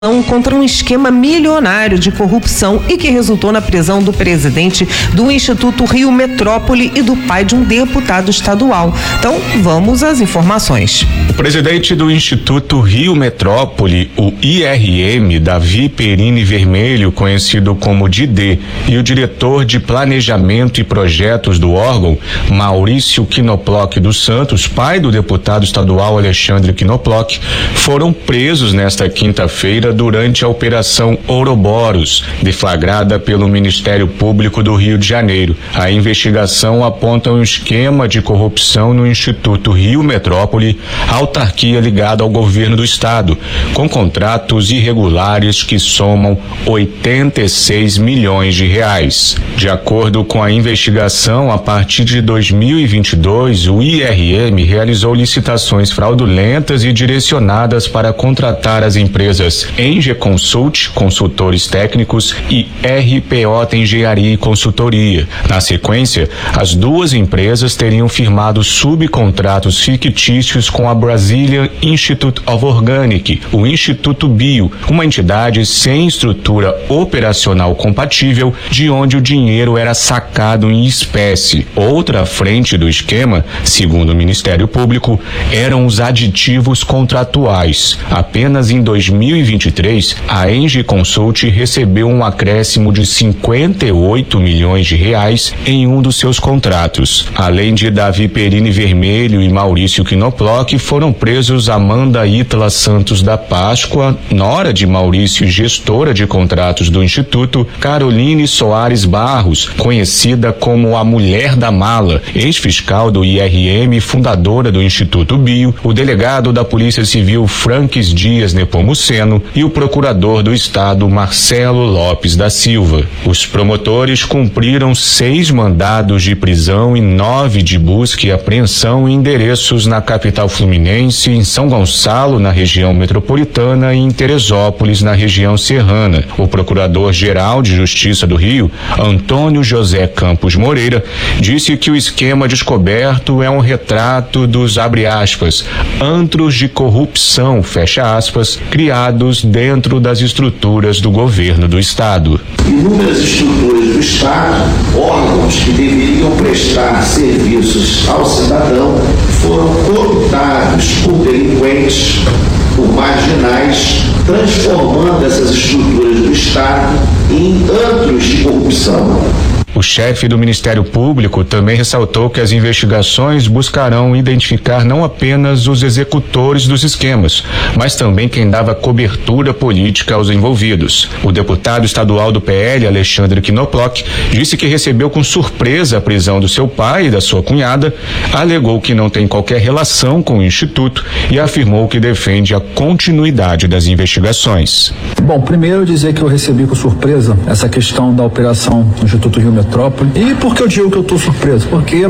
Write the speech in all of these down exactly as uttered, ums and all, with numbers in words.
contra um esquema milionário de corrupção e que resultou na prisão do presidente do Instituto Rio Metrópole e do pai de um deputado estadual. Então, vamos às informações. O presidente do Instituto Rio Metrópole, o I R M, Davi Perini Vermelho, conhecido como Didê, e o diretor de Planejamento e Projetos do órgão, Maurício Knoploch dos Santos, pai do deputado estadual Alexandre Knoploch, foram presos nesta quinta-feira durante a Operação Ouroboros, deflagrada pelo Ministério Público do Rio de Janeiro. A investigação aponta um esquema de corrupção no Instituto Rio Metrópole, autarquia ligada ao governo do estado, com contratos irregulares que somam oitenta e seis milhões de reais. De acordo com a investigação, a partir de dois mil e vinte e dois, o I R M realizou licitações fraudulentas e direcionadas para contratar as empresas Enge Consult, consultores técnicos, e R P O Engenharia e Consultoria. Na sequência, as duas empresas teriam firmado subcontratos fictícios com a Brazilian Institute of Organic, o Instituto Bio, uma entidade sem estrutura operacional compatível, de onde o dinheiro era sacado em espécie. Outra frente do esquema, segundo o Ministério Público, eram os aditivos contratuais. Apenas em dois mil e vinte e três, a Enge Consult recebeu um acréscimo de cinquenta e oito milhões de reais em um dos seus contratos. Além de Davi Perini Vermelho e Maurício Knoploch, foram presos Amanda Ítala Santos da Páscoa, nora de Maurício e gestora de contratos do Instituto, Caroline Soares Barros, conhecida como a Mulher da Mala, ex-fiscal do I R M e fundadora do Instituto Bio, o delegado da Polícia Civil Franques Dias Nepomuceno e o procurador do Estado Marcelo Lopes da Silva. Os promotores cumpriram seis mandados de prisão e nove de busca e apreensão em endereços na capital fluminense, em São Gonçalo, na região metropolitana, e em Teresópolis, na região serrana. O Procurador-Geral de Justiça do Rio, Antônio José Campos Moreira, disse que o esquema descoberto é um retrato dos, abre aspas, antros de corrupção, fecha aspas, criados dentro das estruturas do governo do Estado. Inúmeras estruturas do Estado, órgãos que deveriam prestar serviços ao cidadão, foram cooptados por delinquentes, por marginais, transformando essas estruturas do Estado em antros de corrupção. O chefe do Ministério Público também ressaltou que as investigações buscarão identificar não apenas os executores dos esquemas, mas também quem dava cobertura política aos envolvidos. O deputado estadual do P L, Alexandre Knoploch, disse que recebeu com surpresa a prisão do seu pai e da sua cunhada, alegou que não tem qualquer relação com o Instituto e afirmou que defende a continuidade das investigações. Bom, primeiro dizer que eu recebi com surpresa essa questão da operação do Instituto Rio Metrópole. E por que eu digo que eu estou surpreso? Porque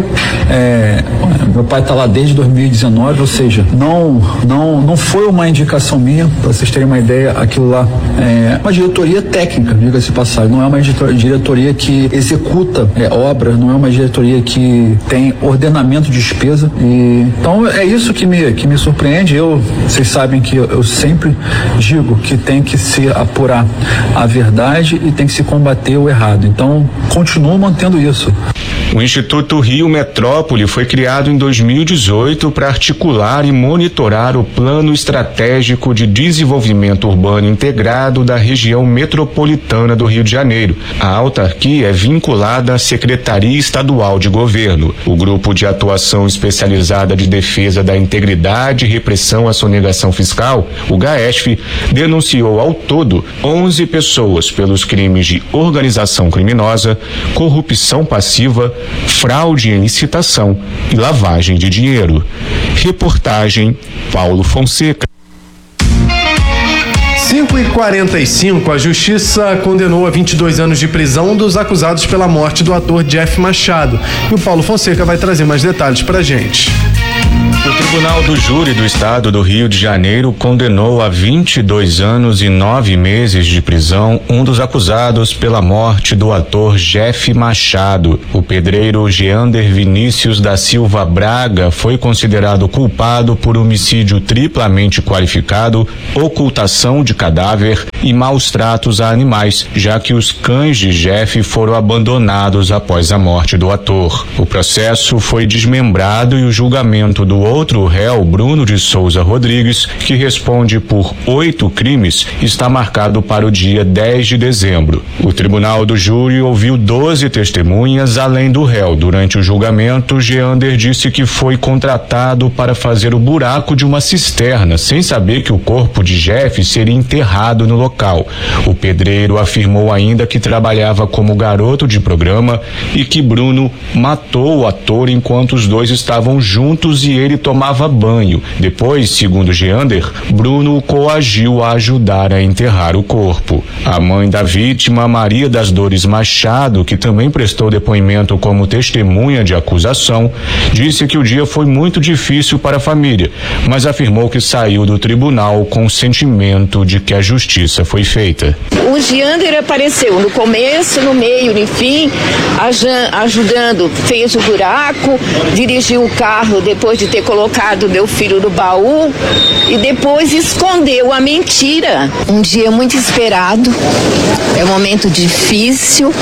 é, meu pai está lá desde dois mil e dezenove, ou seja, não, não, não foi uma indicação minha, para vocês terem uma ideia, aquilo lá é uma diretoria técnica, diga-se de passagem, não é uma diretoria que executa é, obras, não é uma diretoria que tem ordenamento de despesa. E, então é isso que me, que me surpreende. Eu, vocês sabem que eu, eu sempre digo que tem que se apurar a verdade e tem que se combater o errado. Então, continuo mantendo isso. O Instituto Rio Metrópole foi criado em dois mil e dezoito para articular e monitorar o Plano Estratégico de Desenvolvimento Urbano Integrado da região metropolitana do Rio de Janeiro. A autarquia é vinculada à Secretaria Estadual de Governo. O Grupo de Atuação Especializada de Defesa da Integridade e Repressão à Sonegação Fiscal, o GAESF, denunciou ao todo onze pessoas pelos crimes de organização criminosa, corrupção passiva, fraude em licitação e lavagem de dinheiro. Reportagem Paulo Fonseca. cinco e quarenta e cinco, a Justiça condenou a vinte e dois anos de prisão dos acusados pela morte do ator Jeff Machado. E o Paulo Fonseca vai trazer mais detalhes pra gente. O Tribunal do Júri do Estado do Rio de Janeiro condenou a vinte e dois anos e nove meses de prisão um dos acusados pela morte do ator Jeff Machado. O pedreiro Geander Vinícius da Silva Braga foi considerado culpado por homicídio triplamente qualificado, ocultação de cadáver e maus tratos a animais, já que os cães de Jeff foram abandonados após a morte do ator. O processo foi desmembrado e o julgamento do outro réu, Bruno de Souza Rodrigues, que responde por oito crimes, está marcado para o dia dez de dezembro. O Tribunal do Júri ouviu doze testemunhas além do réu. Durante o julgamento, Geander disse que foi contratado para fazer o buraco de uma cisterna, sem saber que o corpo de Jeff seria enterrado no local. O pedreiro afirmou ainda que trabalhava como garoto de programa e que Bruno matou o ator enquanto os dois estavam juntos e ele tomava banho. Depois, segundo Geander, Bruno o coagiu a ajudar a enterrar o corpo. A mãe da vítima, Maria das Dores Machado, que também prestou depoimento como testemunha de acusação, disse que o dia foi muito difícil para a família, mas afirmou que saiu do tribunal com o sentimento de que a justiça foi feita. O Geander apareceu no começo, no meio, no fim, ajudando, fez o buraco, dirigiu o carro depois de ter colocado meu filho no baú e depois escondeu a mentira. Um dia muito esperado, é um momento difícil,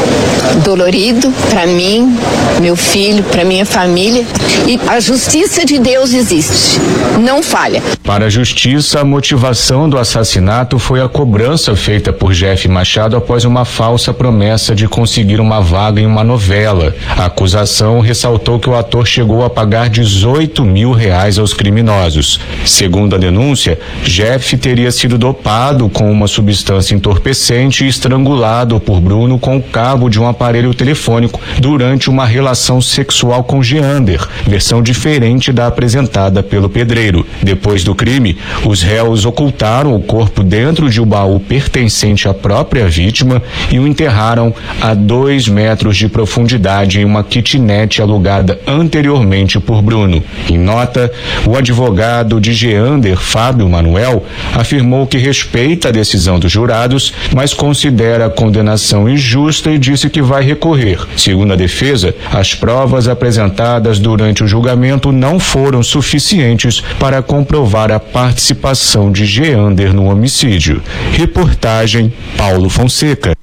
dolorido para mim, meu filho, para minha família, e a justiça de Deus existe, não falha. Para a justiça, a motivação do assassinato foi a cobrança feita por Jeff Machado após uma falsa promessa de conseguir uma vaga em uma novela. A acusação ressaltou que o ator chegou a pagar dezoito mil reais aos criminosos. Segundo a denúncia, Jeff teria sido dopado com uma substância entorpecente e estrangulado por Bruno com o cabo de um aparelho telefônico durante uma relação sexual com Geander, versão diferente da apresentada pelo pedreiro. Depois do crime, os réus ocultaram o corpo dentro de um baú pertencente à própria vítima e o enterraram a dois metros de profundidade em uma kitnet alugada anteriormente por Bruno. Em nota, o advogado de Geander, Fábio Manuel, afirmou que respeita a decisão dos jurados, mas considera a condenação injusta e disse que vai recorrer. Segundo a defesa, as provas apresentadas durante o julgamento não foram suficientes para comprovar a participação de Geander no homicídio. Reportagem Paulo Fonseca.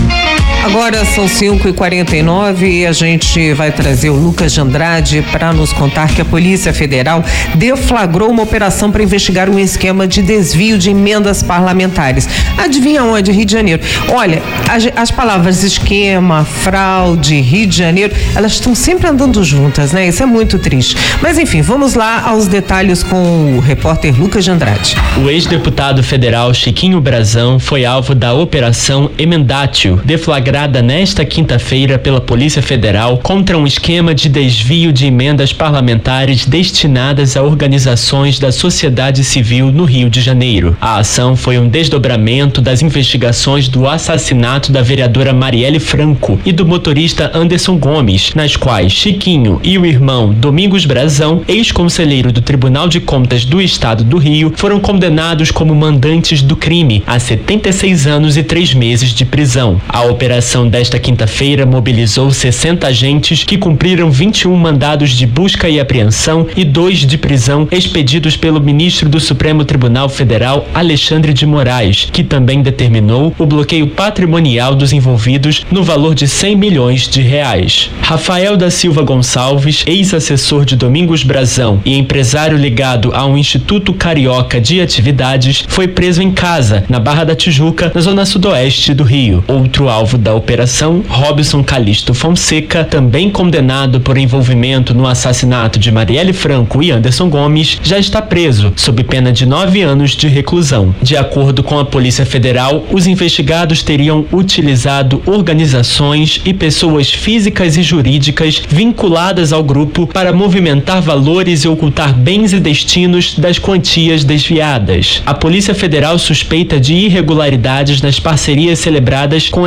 Agora são cinco e quarenta e nove e a gente vai trazer o Lucas de Andrade para nos contar que a Polícia Federal deflagrou uma operação para investigar um esquema de desvio de emendas parlamentares. Adivinha onde? Rio de Janeiro. Olha, as, as palavras esquema, fraude, Rio de Janeiro, elas estão sempre andando juntas, né? Isso é muito triste. Mas enfim, vamos lá aos detalhes com o repórter Lucas de Andrade. O ex-deputado federal Chiquinho Brazão foi alvo da Operação Emendatio, deflagrada nesta quinta-feira pela Polícia Federal contra um esquema de desvio de emendas parlamentares destinadas a organizações da sociedade civil no Rio de Janeiro. A ação foi um desdobramento das investigações do assassinato da vereadora Marielle Franco e do motorista Anderson Gomes, nas quais Chiquinho e o irmão Domingos Brazão, ex-conselheiro do Tribunal de Contas do Estado do Rio, foram condenados como mandantes do crime a setenta e seis anos e três meses de prisão. A operação A operação desta quinta-feira mobilizou sessenta agentes que cumpriram vinte e um mandados de busca e apreensão e dois de prisão expedidos pelo ministro do Supremo Tribunal Federal, Alexandre de Moraes, que também determinou o bloqueio patrimonial dos envolvidos no valor de cem milhões de reais. Rafael da Silva Gonçalves, ex-assessor de Domingos Brazão e empresário ligado a um Instituto Carioca de Atividades, foi preso em casa, na Barra da Tijuca, na zona sudoeste do Rio. Outro alvo da operação, Robson Calixto Fonseca, também condenado por envolvimento no assassinato de Marielle Franco e Anderson Gomes, já está preso, sob pena de nove anos de reclusão. De acordo com a Polícia Federal, os investigados teriam utilizado organizações e pessoas físicas e jurídicas vinculadas ao grupo para movimentar valores e ocultar bens e destinos das quantias desviadas. A Polícia Federal suspeita de irregularidades nas parcerias celebradas com as organizações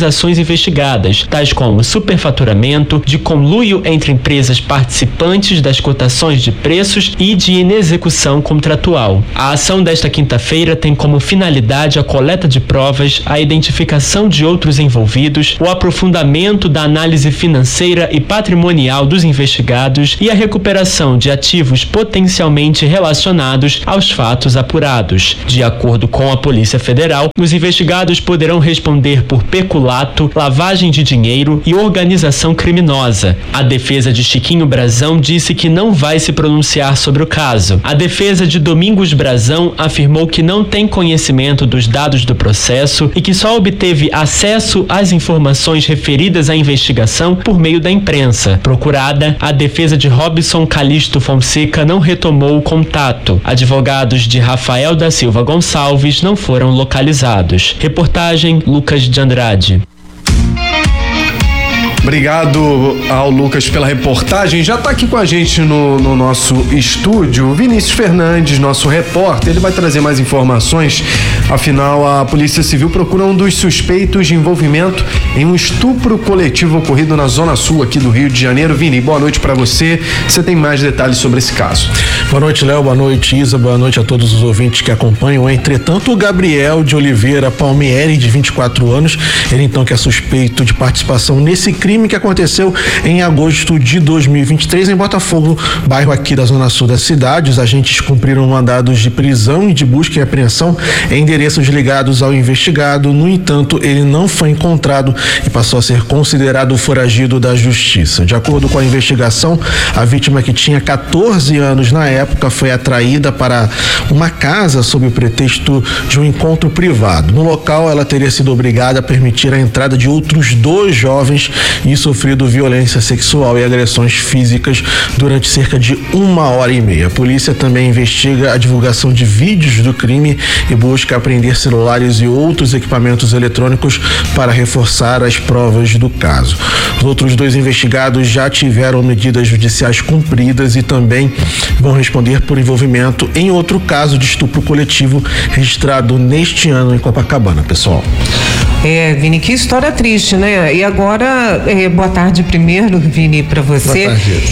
ações investigadas, tais como superfaturamento, de conluio entre empresas participantes das cotações de preços e de inexecução contratual. A ação desta quinta-feira tem como finalidade a coleta de provas, a identificação de outros envolvidos, o aprofundamento da análise financeira e patrimonial dos investigados e a recuperação de ativos potencialmente relacionados aos fatos apurados. De acordo com a Polícia Federal, os investigados poderão responder por peculato, lavagem de dinheiro e organização criminosa. A defesa de Chiquinho Brazão disse que não vai se pronunciar sobre o caso. A defesa de Domingos Brazão afirmou que não tem conhecimento dos dados do processo e que só obteve acesso às informações referidas à investigação por meio da imprensa. Procurada, a defesa de Robson Calixto Fonseca não retomou o contato. Advogados de Rafael da Silva Gonçalves não foram localizados. Reportagem Lucas de Andrade. Obrigado ao Lucas pela reportagem. Já está aqui com a gente no, no nosso estúdio Vinícius Fernandes, nosso repórter. Ele vai trazer mais informações. Afinal, a Polícia Civil procura um dos suspeitos de envolvimento em um estupro coletivo ocorrido na Zona Sul aqui do Rio de Janeiro. Vini, boa noite para você. Você tem mais detalhes sobre esse caso. Boa noite, Léo. Boa noite, Isa. Boa noite a todos os ouvintes que acompanham. Entretanto, o Gabriel de Oliveira Palmieri, de vinte e quatro anos, ele então que é suspeito de participação nesse crime que aconteceu em agosto de dois mil e vinte e três em Botafogo, bairro aqui da Zona Sul da cidade. Os agentes cumpriram mandados de prisão e de busca e apreensão em endereços ligados ao investigado. No entanto, ele não foi encontrado e passou a ser considerado foragido da justiça. De acordo com a investigação, a vítima, que tinha quatorze anos na época, foi atraída para uma casa sob o pretexto de um encontro privado. No local, ela teria sido obrigada a permitir a entrada de outros dois jovens e sofrido violência sexual e agressões físicas durante cerca de uma hora e meia. A polícia também investiga a divulgação de vídeos do crime e busca apreender celulares e outros equipamentos eletrônicos para reforçar as provas do caso. Os outros dois investigados já tiveram medidas judiciais cumpridas e também vão responder por envolvimento em outro caso de estupro coletivo registrado neste ano em Copacabana, pessoal. É, Vini, que história triste, né? E agora, é, boa tarde primeiro, Vini, para você. Boa tarde.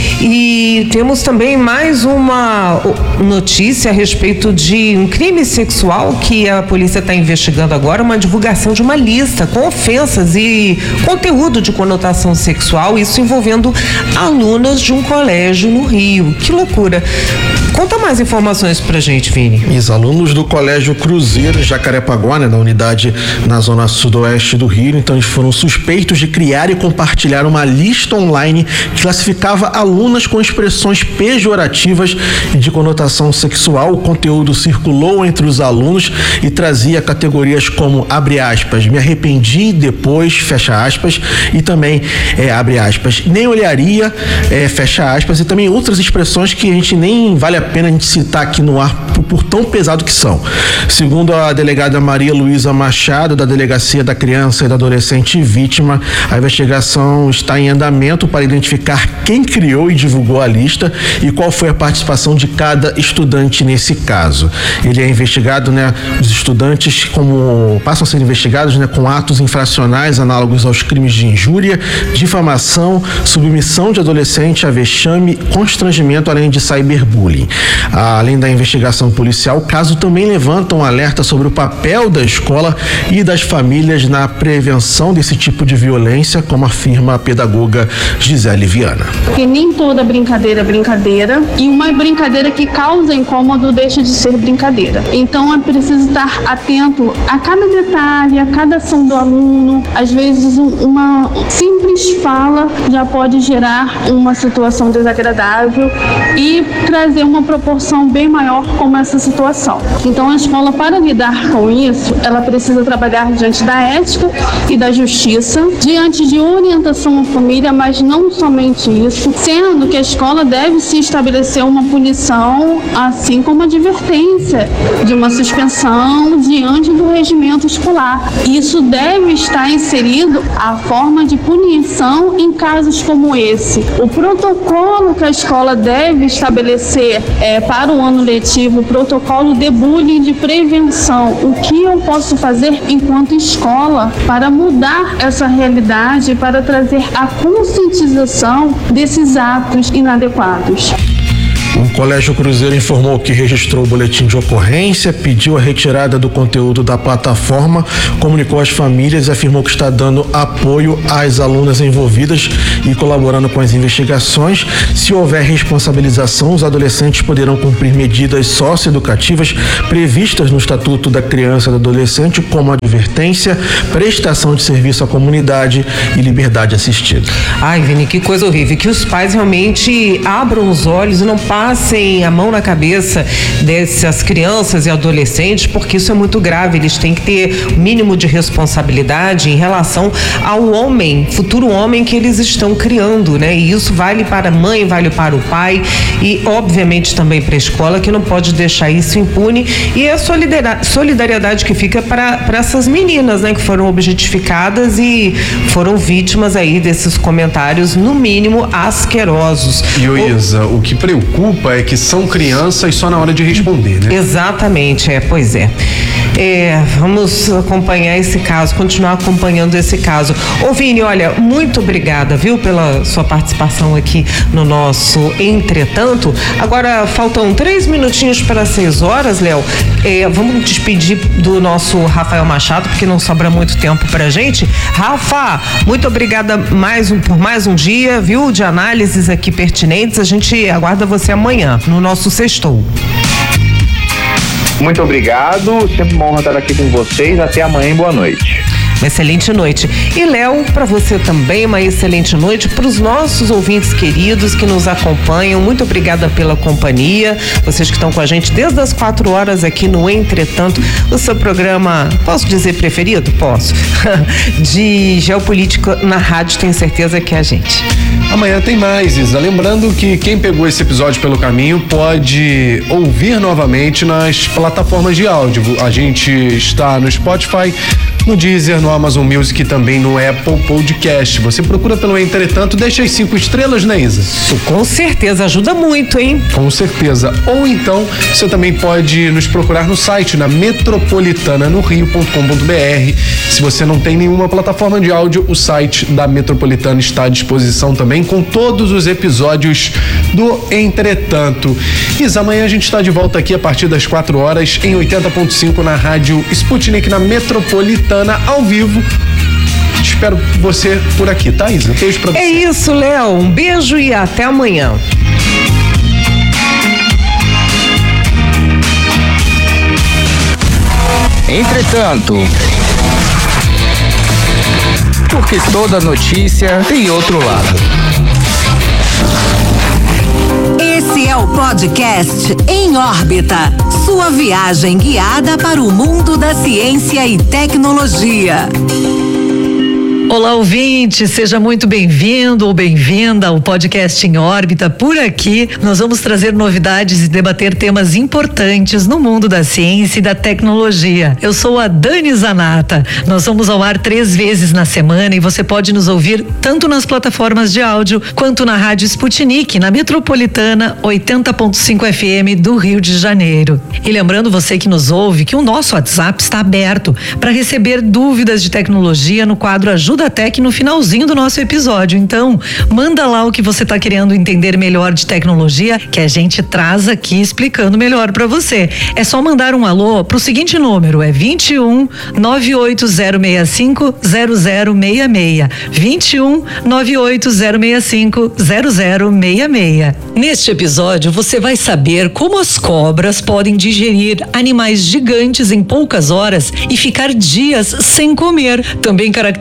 E temos também mais uma notícia a respeito de um crime sexual que a polícia está investigando agora, uma divulgação de uma lista com ofensas e conteúdo de conotação sexual, isso envolvendo alunas de um colégio no Rio. Que loucura. Conta mais informações pra gente, Vini. Os alunos do Colégio Cruzeiro Jacarepaguá, né, na unidade na zona sudoeste do Rio, então eles foram suspeitos de criar e compartilhar uma lista online que classificava alunas com expressões pejorativas e de conotação sexual. O conteúdo circulou entre os alunos e trazia categorias como, abre aspas, me arrependi depois, fecha aspas, e também, é, abre aspas, nem olharia, é, fecha aspas, e também outras expressões que a gente nem vale a pena a gente citar aqui no ar por, por tão pesado que são. Segundo a delegada Maria Luísa Machado, da Delegacia da Criança e da Adolescente Vítima, a investigação está em andamento para identificar quem criou e divulgou a lista e qual foi a participação de cada estudante nesse caso. Ele é investigado, né, os estudantes como passam a ser investigados, né, com atos infracionais análogos aos crimes de injúria, difamação, submissão de adolescente a vexame, constrangimento, além de cyberbullying. Além da investigação policial, o caso também levanta um alerta sobre o papel da escola e das famílias na prevenção desse tipo de violência, como afirma a pedagoga Gisele Viana. Porque nem toda brincadeira é brincadeira, e uma brincadeira que causa incômodo deixa de ser brincadeira. Então é preciso estar atento a cada detalhe, a cada ação do aluno. Às vezes uma simples fala já pode gerar uma situação desagradável e trazer uma proporção bem maior como essa situação. Então a escola, para lidar com isso, ela precisa trabalhar diante da ética e da justiça, diante de orientação à família, mas não somente isso, sendo que a escola deve se estabelecer uma punição, assim como a advertência de uma suspensão diante do regimento escolar. Isso deve estar inserido a forma de punição em casos como esse. O protocolo que a escola deve estabelecer é, para o ano letivo, o protocolo de bullying de prevenção. O que eu posso fazer enquanto escola para mudar essa realidade, para trazer a conscientização desses atos inadequados? O Colégio Cruzeiro informou que registrou o boletim de ocorrência, pediu a retirada do conteúdo da plataforma, comunicou às famílias e afirmou que está dando apoio às alunas envolvidas e colaborando com as investigações. Se houver responsabilização, os adolescentes poderão cumprir medidas socioeducativas previstas no Estatuto da Criança e do Adolescente, como advertência, prestação de serviço à comunidade e liberdade assistida. Ai, Vini, que coisa horrível. Que os pais realmente abram os olhos e não passem a mão na cabeça dessas crianças e adolescentes, porque isso é muito grave. Eles têm que ter o mínimo de responsabilidade em relação ao homem, futuro homem que eles estão criando, né? E isso vale para a mãe, vale para o pai e, obviamente, também para a escola, que não pode deixar isso impune. E a solidariedade que fica para para essas meninas, né? Que foram objetificadas e foram vítimas aí desses comentários, no mínimo, asquerosos. E, o Isa, o que preocupa é que são crianças só na hora de responder, né? Exatamente, é, pois é. É, vamos acompanhar esse caso, continuar acompanhando esse caso. Ô Vini, olha, muito obrigada, viu, pela sua participação aqui no nosso Entretanto. Agora faltam três minutinhos para seis horas, Léo. É, vamos despedir do nosso Rafael Machado, porque não sobra muito tempo pra gente. Rafa, muito obrigada mais um, por mais um dia, viu, de análises aqui pertinentes. A gente aguarda você amanhã no nosso Sextou. Muito obrigado, sempre uma honra estar aqui com vocês. Até amanhã e boa noite. Uma excelente noite. E Léo, para você também, uma excelente noite. Para os nossos ouvintes queridos que nos acompanham, muito obrigada pela companhia. Vocês que estão com a gente desde as quatro horas aqui no Entretanto, o seu programa, posso dizer preferido? Posso. De geopolítica na rádio, tenho certeza que é a gente. Amanhã tem mais, Isa. Lembrando que quem pegou esse episódio pelo caminho pode ouvir novamente nas plataformas de áudio. A gente está no Spotify, no Deezer, no Amazon Music e também no Apple Podcast. Você procura pelo Entretanto, deixa as cinco estrelas, né, Isa? Isso com certeza ajuda muito, hein? Com certeza. Ou então, você também pode nos procurar no site, na metropolitana no rio ponto com ponto b r. Se você não tem nenhuma plataforma de áudio, o site da Metropolitana está à disposição também, com todos os episódios do Entretanto. Isa, amanhã a gente está de volta aqui a partir das quatro horas, em oitenta ponto cinco na rádio Sputnik, na Metropolitana, ao vivo. Espero você por aqui, tá, Isa? Beijo pra você. É isso, Léo. Um beijo e até amanhã. Entretanto, porque toda notícia tem outro lado. Esse é o podcast Em Órbita, sua viagem guiada para o mundo da ciência e tecnologia. Olá, ouvinte, seja muito bem-vindo ou bem-vinda ao podcast Em Órbita. Por aqui, nós vamos trazer novidades e debater temas importantes no mundo da ciência e da tecnologia. Eu sou a Dani Zanata. Nós vamos ao ar três vezes na semana e você pode nos ouvir tanto nas plataformas de áudio quanto na Rádio Sputnik, na Metropolitana oitenta ponto cinco F M do Rio de Janeiro. E lembrando você que nos ouve que o nosso WhatsApp está aberto para receber dúvidas de tecnologia no quadro Ajuda Tech no finalzinho do nosso episódio. Então, manda lá o que você está querendo entender melhor de tecnologia, que a gente traz aqui explicando melhor para você. É só mandar um alô pro seguinte número, é vinte e um, nove oito zero seis cinco, zero zero seis seis. vinte e um, nove oito zero seis cinco, zero zero seis seis. Neste episódio, você vai saber como as cobras podem digerir animais gigantes em poucas horas e ficar dias sem comer. Também características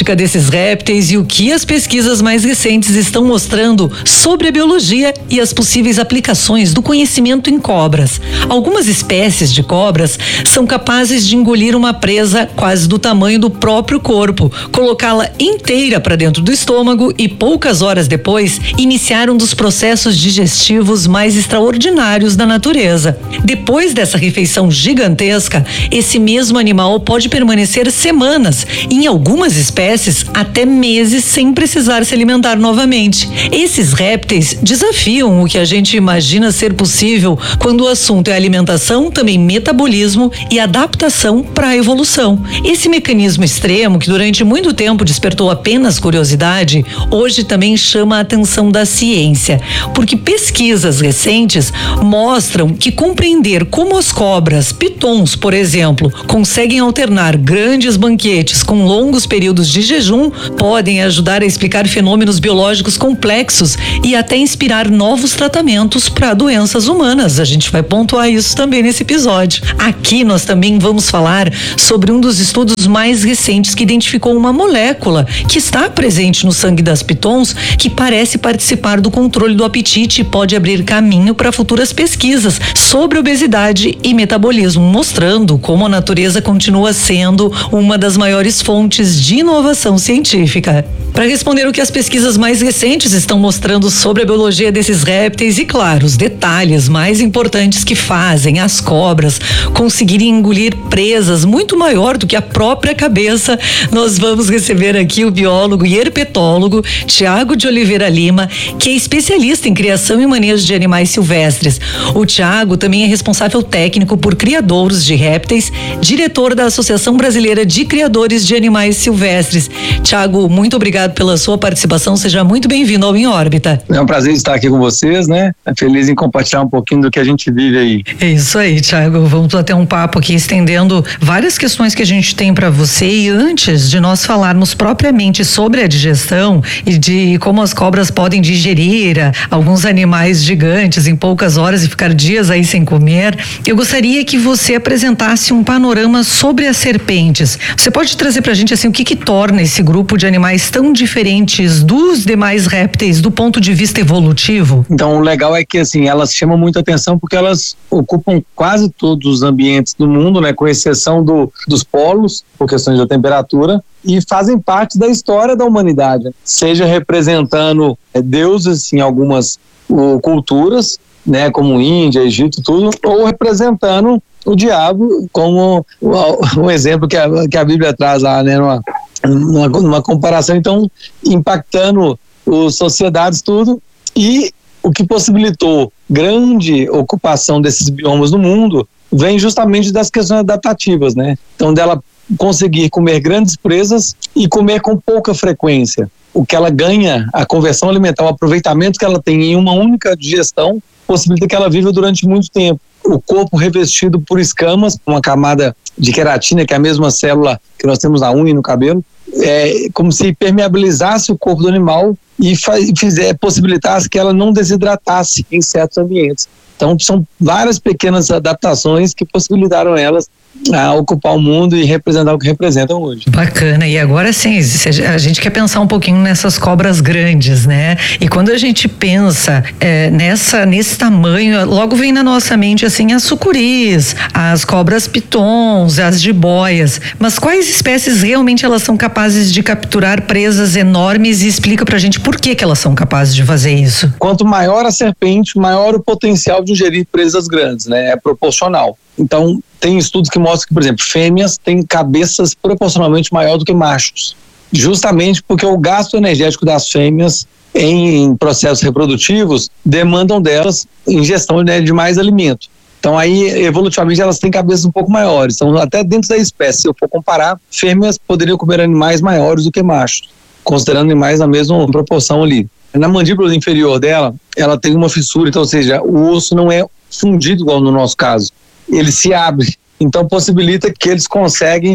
genética desses répteis e o que as pesquisas mais recentes estão mostrando sobre a biologia e as possíveis aplicações do conhecimento em cobras. Algumas espécies de cobras são capazes de engolir uma presa quase do tamanho do próprio corpo, colocá-la inteira para dentro do estômago e poucas horas depois iniciar um dos processos digestivos mais extraordinários da natureza. Depois dessa refeição gigantesca, esse mesmo animal pode permanecer semanas, em algumas espécies até meses, sem precisar se alimentar novamente. Esses répteis desafiam o que a gente imagina ser possível quando o assunto é alimentação, também metabolismo e adaptação para a evolução. Esse mecanismo extremo, que durante muito tempo despertou apenas curiosidade, hoje também chama a atenção da ciência, porque pesquisas recentes mostram que compreender como as cobras pitons, por exemplo, conseguem alternar grandes banquetes com longos períodos de jejum podem ajudar a explicar fenômenos biológicos complexos e até inspirar novos tratamentos para doenças humanas. A gente vai pontuar isso também nesse episódio. Aqui nós também vamos falar sobre um dos estudos mais recentes que identificou uma molécula que está presente no sangue das pitons que parece participar do controle do apetite e pode abrir caminho para futuras pesquisas sobre obesidade e metabolismo, mostrando como a natureza continua sendo uma das maiores fontes de inovação científica. Para responder o que as pesquisas mais recentes estão mostrando sobre a biologia desses répteis e, claro, os detalhes mais importantes que fazem as cobras conseguirem engolir presas muito maior do que a própria cabeça, nós vamos receber aqui o biólogo e herpetólogo Tiago de Oliveira Lima, que é especialista em criação e manejo de animais silvestres. O Tiago também é responsável técnico por criadouros de répteis, diretor da Associação Brasileira de Criadores de Animais Silvestres. Tiago, muito obrigado pela sua participação, seja muito bem-vindo ao Em Órbita. É um prazer estar aqui com vocês, né? Feliz em compartilhar um pouquinho do que a gente vive aí. É isso aí, Tiago, vamos bater um papo aqui estendendo várias questões que a gente tem para você, e antes de nós falarmos propriamente sobre a digestão e de como as cobras podem digerir alguns animais gigantes em poucas horas e ficar dias aí sem comer, eu gostaria que você apresentasse um panorama sobre as serpentes. Você pode trazer pra gente assim o que que torna esse grupo de animais tão diferentes dos demais répteis do ponto de vista evolutivo? Então, o legal é que assim, elas chamam muita atenção porque elas ocupam quase todos os ambientes do mundo, né, com exceção do, dos polos, por questões da temperatura, e fazem parte da história da humanidade, seja representando é, deuses em algumas uh, culturas, né, como Índia, Egito, tudo, ou representando o diabo, como uh, um exemplo que a, que a Bíblia traz lá, né, numa, numa, numa comparação, então, impactando as sociedades, tudo, e o que possibilitou grande ocupação desses biomas no mundo vem justamente das questões adaptativas, né, então dela conseguir comer grandes presas e comer com pouca frequência. O que ela ganha, a conversão alimentar, o aproveitamento que ela tem em uma única digestão, possibilita que ela viva durante muito tempo. O corpo revestido por escamas, uma camada de queratina, que é a mesma célula que nós temos na unha e no cabelo, é como se permeabilizasse o corpo do animal e fizer, possibilitasse que ela não desidratasse em certos ambientes. Então, são várias pequenas adaptações que possibilitaram elas a ocupar o mundo e representar o que representam hoje. Bacana, e agora sim, a gente quer pensar um pouquinho nessas cobras grandes, né? E quando a gente pensa é, nessa, nesse tamanho, logo vem na nossa mente assim as sucuris, as cobras pitons, as jiboias, mas quais espécies realmente elas são capazes de capturar presas enormes, e explica pra gente por que que elas são capazes de fazer isso? Quanto maior a serpente, maior o potencial de ingerir presas grandes, né? É proporcional. Então, tem estudos que mostram que, por exemplo, fêmeas têm cabeças proporcionalmente maior do que machos, justamente porque o gasto energético das fêmeas em, em processos reprodutivos demandam delas ingestão, né, de mais alimento. Então, aí, evolutivamente, elas têm cabeças um pouco maiores. Então, até dentro da espécie, se eu for comparar, fêmeas poderiam comer animais maiores do que machos, considerando animais na mesma proporção ali. Na mandíbula inferior dela, ela tem uma fissura, então, ou seja, o osso não é fundido igual no nosso caso. Ele se abre, então possibilita que eles conseguem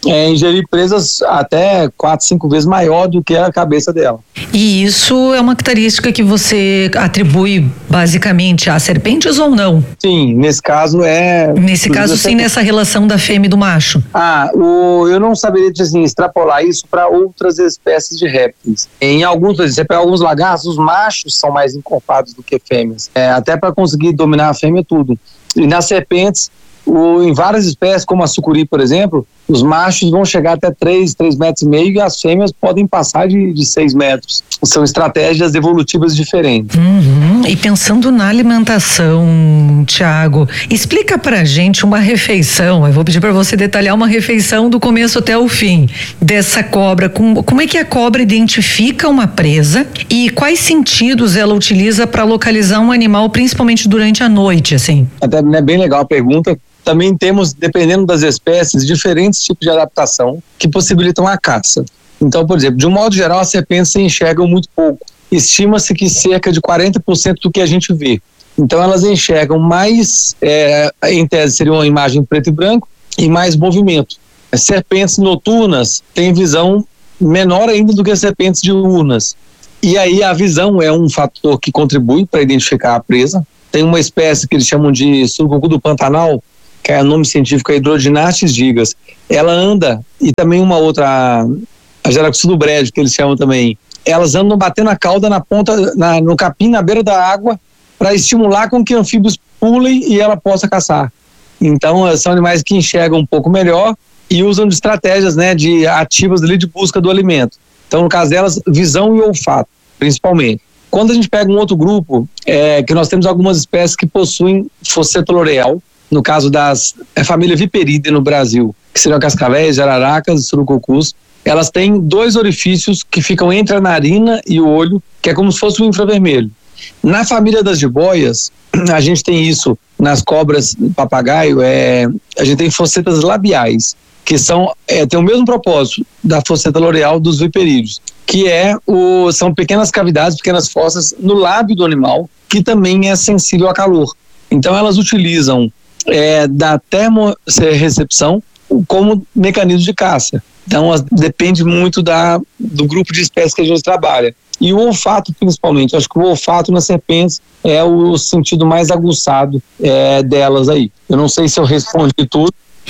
é, ingerir presas até quatro, cinco vezes maior do que a cabeça dela. E isso é uma característica que você atribui basicamente a serpentes ou não? Sim, nesse caso é... Nesse caso sim, nessa relação da fêmea e do macho. Ah, o, eu não saberia assim, extrapolar isso para outras espécies de répteis. Em alguns, você pega alguns lagartos, os machos são mais encorpados do que fêmeas, é, até para conseguir dominar a fêmea tudo. E nas serpentes, o, em várias espécies, como a sucuri, por exemplo, os machos vão chegar até três, três metros e meio e as fêmeas podem passar de, de seis metros. São estratégias evolutivas diferentes. Uhum. E pensando na alimentação, Tiago, explica pra gente uma refeição, eu vou pedir para você detalhar uma refeição do começo até o fim dessa cobra. Com, como é que a cobra identifica uma presa e quais sentidos ela utiliza para localizar um animal, principalmente durante a noite, assim? Até é bem legal a pergunta. Também temos, dependendo das espécies, diferentes tipos de adaptação que possibilitam a caça. Então, por exemplo, de um modo geral, as serpentes se enxergam muito pouco. Estima-se que cerca de quarenta por cento do que a gente vê. Então, elas enxergam mais, é, em tese, seria uma imagem preto e branco e mais movimento. As serpentes noturnas têm visão menor ainda do que as serpentes diurnas. E aí a visão é um fator que contribui para identificar a presa. Tem uma espécie que eles chamam de surucucu do Pantanal, que é o nome científico é Hydrodynastes gigas. Ela anda, e também uma outra, a Jaracuçu do Brejo, que eles chamam também, elas andam batendo a cauda na ponta, na, no capim, na beira da água, para estimular com que anfíbios pulem e ela possa caçar. Então, são animais que enxergam um pouco melhor e usam de estratégias, né, de ativas ali de busca do alimento. Então, no caso delas, visão e olfato, principalmente. Quando a gente pega um outro grupo, é, que nós temos algumas espécies que possuem fosseto loreal, no caso das é, família Viperidae no Brasil, que seriam cascavéis, jararacas e surucucus, elas têm dois orifícios que ficam entre a narina e o olho, que é como se fosse um infravermelho. Na família das jiboias, a gente tem isso nas cobras papagaio, é, a gente tem fossetas labiais, que são, é, tem o mesmo propósito da fosseta loreal dos viperídeos, que é o, são pequenas cavidades, pequenas fossas no lábio do animal, que também é sensível a calor. Então elas utilizam é, da termorrecepção como mecanismo de caça. Então depende muito da, do grupo de espécies que a gente trabalha. E o olfato principalmente, acho que o olfato nas serpentes é o sentido mais aguçado é, delas aí. Eu não sei se eu respondi tudo.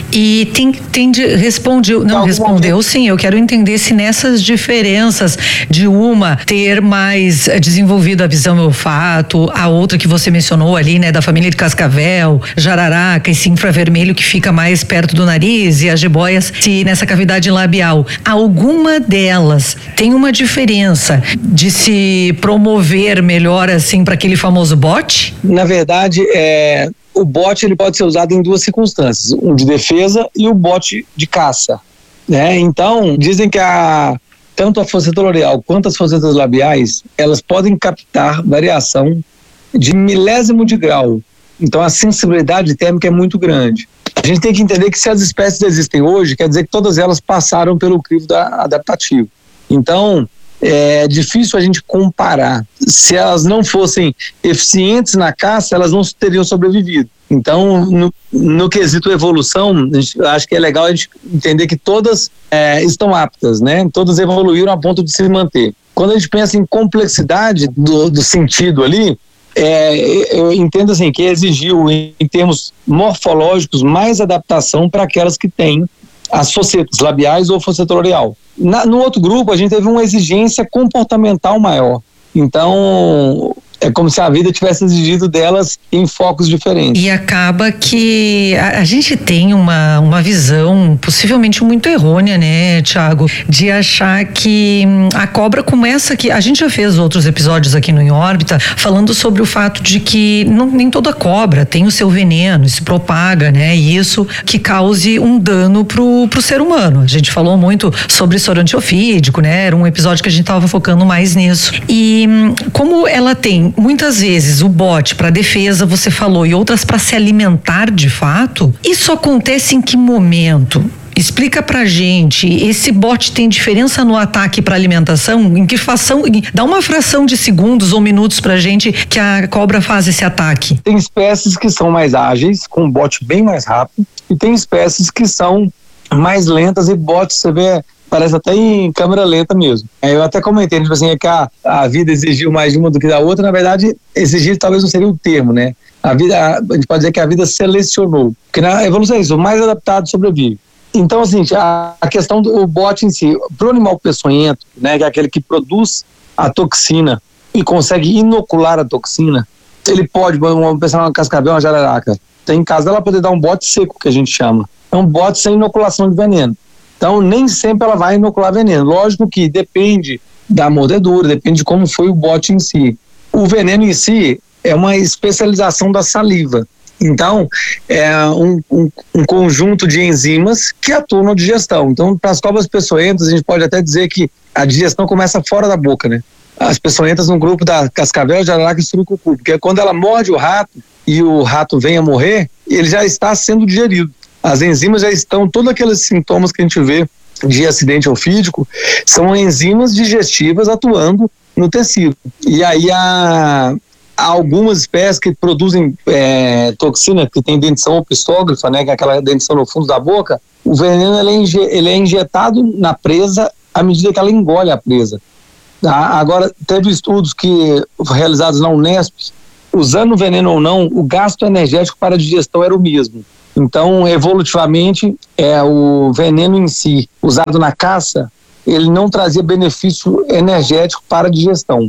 E tem, tem de, respondeu, não respondeu sim, eu quero entender se nessas diferenças de uma ter mais desenvolvido a visão e o olfato, a outra que você mencionou ali, né, da família de cascavel, jararaca, esse infravermelho que fica mais perto do nariz e as jiboias se nessa cavidade labial, alguma delas tem uma diferença de se promover melhor assim para aquele famoso bote? Na verdade, é... o bote ele pode ser usado em duas circunstâncias, um de defesa e o bote de caça, né? Então, dizem que a, tanto a fosseta loreal quanto as fossetas labiais, elas podem captar variação de milésimo de grau. Então, a sensibilidade térmica é muito grande. A gente tem que entender que se as espécies existem hoje, quer dizer que todas elas passaram pelo crivo da, adaptativo. Então, é difícil a gente comparar. Se elas não fossem eficientes na caça, elas não teriam sobrevivido. Então, no, no quesito evolução, a gente, acho que é legal a gente entender que todas é, estão aptas, né? Todas evoluíram a ponto de se manter. Quando a gente pensa em complexidade do, do sentido ali, é, eu entendo assim, que exigiu, em, em termos morfológicos, mais adaptação para aquelas que têm as fossetas labiais ou fosseta loreal. Na, no outro grupo, a gente teve uma exigência comportamental maior. Então, é como se a vida tivesse exigido delas em focos diferentes. E acaba que a, a gente tem uma, uma visão possivelmente muito errônea, né, Tiago, de achar que hum, a cobra começa que a gente já fez outros episódios aqui no Em Órbita falando sobre o fato de que não, nem toda cobra tem o seu veneno, se propaga, né, e isso que cause um dano pro, pro ser humano. A gente falou muito sobre soro antiofídico, né, era um episódio que a gente estava focando mais nisso. E hum, como ela tem muitas vezes o bote para defesa, você falou, e outras para se alimentar de fato, isso acontece em que momento? Explica pra gente, esse bote tem diferença no ataque para alimentação? Em que fração, dá uma fração de segundos ou minutos pra gente que a cobra faz esse ataque? Tem espécies que são mais ágeis, com um bote bem mais rápido, e tem espécies que são mais lentas e bots, você vê, parece até em câmera lenta mesmo. Eu até comentei, tipo assim, é que a, a vida exigiu mais de uma do que da outra. Na verdade, exigir talvez não seria o termo, né? A vida, a, a gente pode dizer que a vida selecionou, porque na evolução é isso, o mais adaptado sobrevive. Então, assim, a, a questão do bot em si, para o animal peçonhento, né, que é aquele que produz a toxina e consegue inocular a toxina, ele pode, vamos pensar numa cascavel, uma jararaca, tem em casa ela poder dar um bote seco, que a gente chama. É um bote sem inoculação de veneno. Então, nem sempre ela vai inocular veneno. Lógico que depende da mordedura, depende de como foi o bote em si. O veneno em si é uma especialização da saliva. Então, é um, um, um conjunto de enzimas que atuam na digestão. Então, para as cobras peçonhentas, a gente pode até dizer que a digestão começa fora da boca, né? As peçonhentas no grupo da cascavel, jararaca e surucucu, porque quando ela morde o rato e o rato vem a morrer, ele já está sendo digerido. As enzimas já estão, todos aqueles sintomas que a gente vê de acidente ofídico, são enzimas digestivas atuando no tecido. E aí há, há algumas espécies que produzem é, toxina, que tem dentição opistógrafa, né, que é aquela dentição no fundo da boca. O veneno ele é, inje, ele é injetado na presa à medida que ela engole a presa. Ah, agora, teve estudos que realizados na Unesp, usando veneno ou não, o gasto energético para a digestão era o mesmo. Então, evolutivamente, é, o veneno em si, usado na caça, ele não trazia benefício energético para a digestão.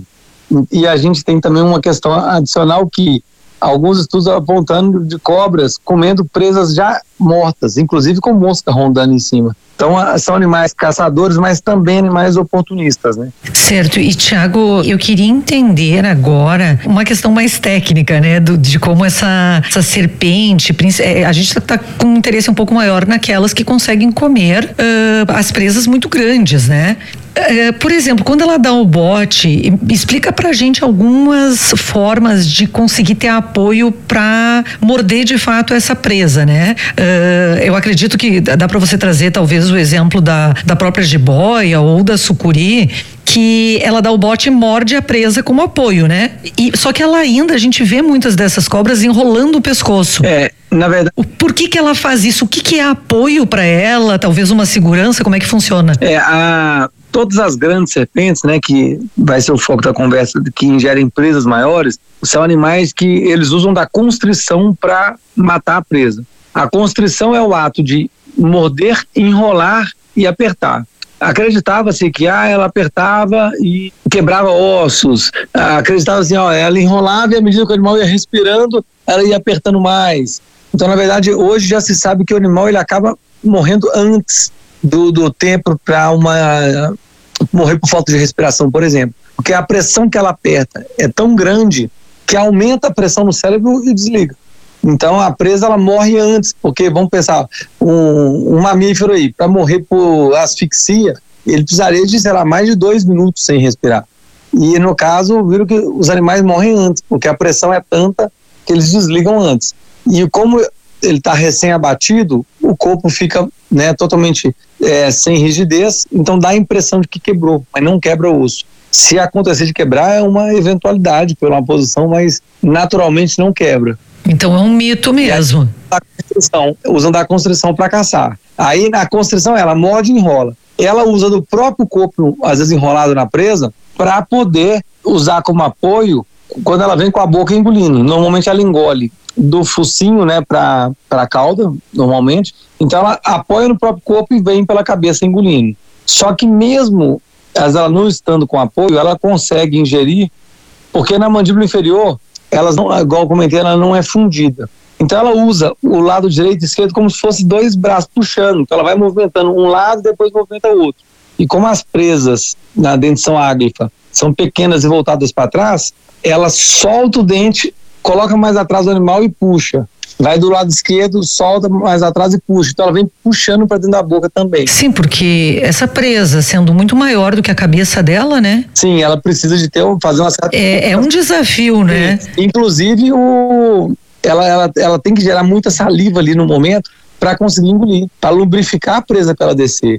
E a gente tem também uma questão adicional que alguns estudos apontando de cobras comendo presas já mortas, inclusive com mosca rondando em cima. Então, são animais caçadores, mas também animais oportunistas, né? Certo. E, Thiago, eu queria entender agora uma questão mais técnica, né? Do, de como essa, essa serpente, a gente está com um interesse um pouco maior naquelas que conseguem comer uh, as presas muito grandes, né? Uh, por exemplo, quando ela dá o bote, explica pra gente algumas formas de conseguir ter apoio para morder de fato essa presa, né? Uh, eu acredito que dá para você trazer talvez o exemplo da, da própria jiboia ou da sucuri, que ela dá o bote e morde a presa como apoio, né? E, só que ela ainda, a gente vê muitas dessas cobras enrolando o pescoço. É, na verdade... Por que que ela faz isso? O que que é apoio para ela? Talvez uma segurança? Como é que funciona? É, a... Todas as grandes serpentes, né, que vai ser o foco da conversa, que ingerem presas maiores, são animais que eles usam da constrição para matar a presa. A constrição é o ato de morder, enrolar e apertar. Acreditava-se que ah, ela apertava e quebrava ossos. Acreditava-se, ó, ela enrolava e à medida que o animal ia respirando, ela ia apertando mais. Então, na verdade, hoje já se sabe que o animal ele acaba morrendo antes do, do tempo para uma morrer por falta de respiração, por exemplo. Porque a pressão que ela aperta é tão grande que aumenta a pressão no cérebro e desliga. Então a presa ela morre antes, porque vamos pensar, um, um mamífero aí, para morrer por asfixia, ele precisaria de, sei lá, mais de dois minutos sem respirar. E no caso, viram que os animais morrem antes, porque a pressão é tanta que eles desligam antes. E como ele está recém-abatido, o corpo fica, né, totalmente é, sem rigidez, então dá a impressão de que quebrou, mas não quebra o osso. Se acontecer de quebrar, é uma eventualidade pela uma posição, mas naturalmente não quebra. Então é um mito mesmo. A constrição, usando a constrição para caçar. Aí na constrição ela morde e enrola. Ela usa do próprio corpo, às vezes enrolado na presa, para poder usar como apoio quando ela vem com a boca engolindo. Normalmente ela engole do focinho, né, para a cauda, normalmente. Então ela apoia no próprio corpo e vem pela cabeça engolindo. Só que mesmo ela não estando com apoio, ela consegue ingerir, porque na mandíbula inferior elas não, igual eu comentei, ela não é fundida. Então ela usa o lado direito e esquerdo como se fosse dois braços puxando. Então ela vai movimentando um lado e depois movimenta o outro. E como as presas na dentição áglifa são pequenas e voltadas para trás, ela solta o dente, coloca mais atrás do animal e puxa. Vai do lado esquerdo, solta mais atrás e puxa. Então ela vem puxando para dentro da boca também. Sim, porque essa presa sendo muito maior do que a cabeça dela, né? Sim, ela precisa de ter, fazer uma certa... É, é um desafio, né? Sim. Inclusive, o, ela, ela, ela tem que gerar muita saliva ali no momento para conseguir engolir, para lubrificar a presa para ela descer.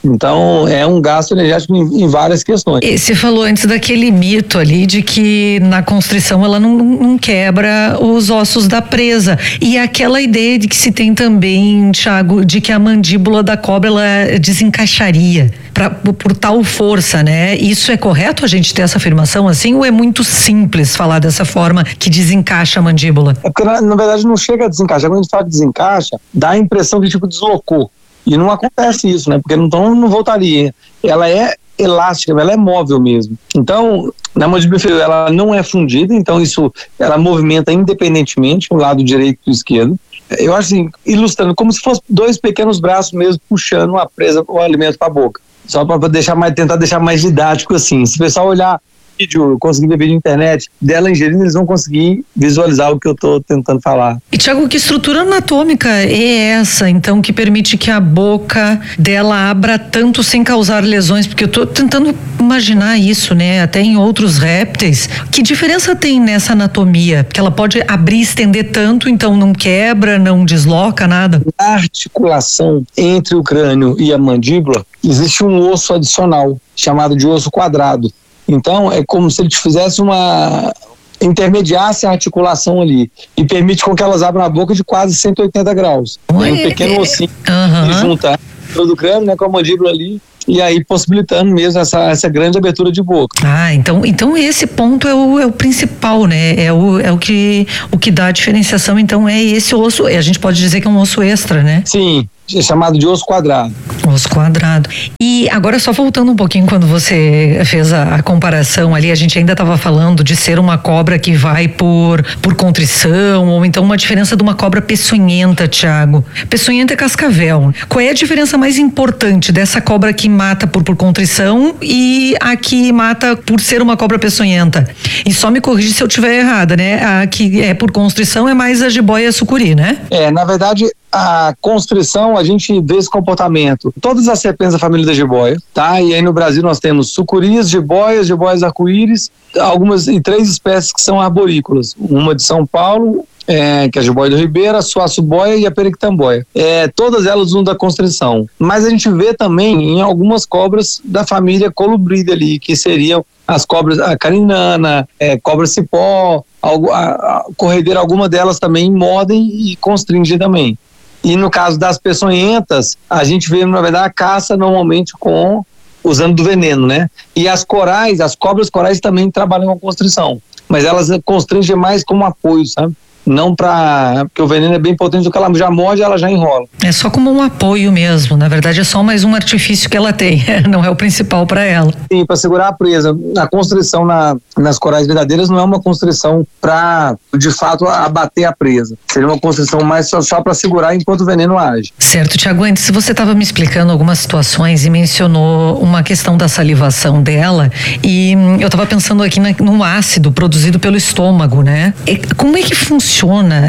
Então é um gasto energético em, em várias questões. E você falou antes daquele mito ali de que na constrição ela não, não quebra os ossos da presa, e aquela ideia de que se tem também, Thiago, de que a mandíbula da cobra ela desencaixaria pra, por tal força, né? Isso é correto a gente ter essa afirmação assim, ou é muito simples falar dessa forma que desencaixa a mandíbula? É porque na, na verdade não chega a desencaixar. Quando a gente fala que desencaixa, dá a impressão que tipo deslocou. E não acontece isso, né? Porque então não voltaria. Ela é elástica, ela é móvel mesmo. Então, na mandíbula inferior, ela não é fundida, então isso, ela movimenta independentemente, o lado direito e o esquerdo. Eu acho assim, ilustrando, como se fossem dois pequenos braços mesmo puxando a presa, o alimento para a boca. Só para deixar mais, tentar deixar mais didático assim. Se o pessoal olhar vídeo, conseguir ver vídeo na internet dela ingerindo, eles vão conseguir visualizar o que eu estou tentando falar. E Thiago, que estrutura anatômica é essa, então, que permite que a boca dela abra tanto sem causar lesões? Porque eu estou tentando imaginar isso, né? Até em outros répteis. Que diferença tem nessa anatomia? Porque ela pode abrir e estender tanto, então não quebra, não desloca nada? Na articulação entre o crânio e a mandíbula, existe um osso adicional, chamado de osso quadrado. Então, é como se ele te fizesse uma... intermediasse a articulação ali e permite com que elas abram a boca de quase cento e oitenta graus. É um pequeno ossinho uhum. que junta todo o crânio, né, com a mandíbula ali, e aí possibilitando mesmo essa, essa grande abertura de boca. Ah, então, então esse ponto é o, é o principal, né? É o, é o que, o que dá a diferenciação, então é esse osso, a gente pode dizer que é um osso extra, né? Sim, é chamado de osso quadrado. Osso quadrado. E agora só voltando um pouquinho, quando você fez a, a comparação ali, a gente ainda estava falando de ser uma cobra que vai por, por contrição, ou então uma diferença de uma cobra peçonhenta, Thiago. Peçonhenta é cascavel. Qual é a diferença mais importante dessa cobra que mata por, por contrição e a que mata por ser uma cobra peçonhenta? E só me corrige se eu estiver errada, né? A que é por constrição é mais a jiboia sucuri, né? É, na verdade, a constrição, a gente vê esse comportamento. Todas as serpentes da família da jiboia, tá? E aí no Brasil nós temos sucuris, jiboias, jiboias arco-íris, algumas e três espécies que são arborícolas. Uma de São Paulo, é, que é a jiboia do Ribeira, a suaçuboia e a periquitamboia. É, todas elas usam da constrição. Mas a gente vê também em algumas cobras da família colubrida ali, que seriam as cobras, a carinana, é, cobra cipó, a, a, a corredeira, alguma delas também mordem e constringem também. E no caso das peçonhentas, a gente vê, na verdade, a caça normalmente com, usando do veneno, né? E as corais, as cobras corais também trabalham com constrição, mas elas constringem mais como apoio, sabe? Não para... porque o veneno é bem potente, do que ela já morde, ela já enrola. É só como um apoio mesmo, na verdade é só mais um artifício que ela tem, não é o principal para ela. Sim, para segurar a presa. A constrição na, nas corais verdadeiras não é uma constrição para, de fato, abater a presa. Seria uma constrição mais só, só para segurar enquanto o veneno age. Certo, Thiago, antes você estava me explicando algumas situações e mencionou uma questão da salivação dela, e hum, eu estava pensando aqui na, no ácido produzido pelo estômago, né? E como é que funciona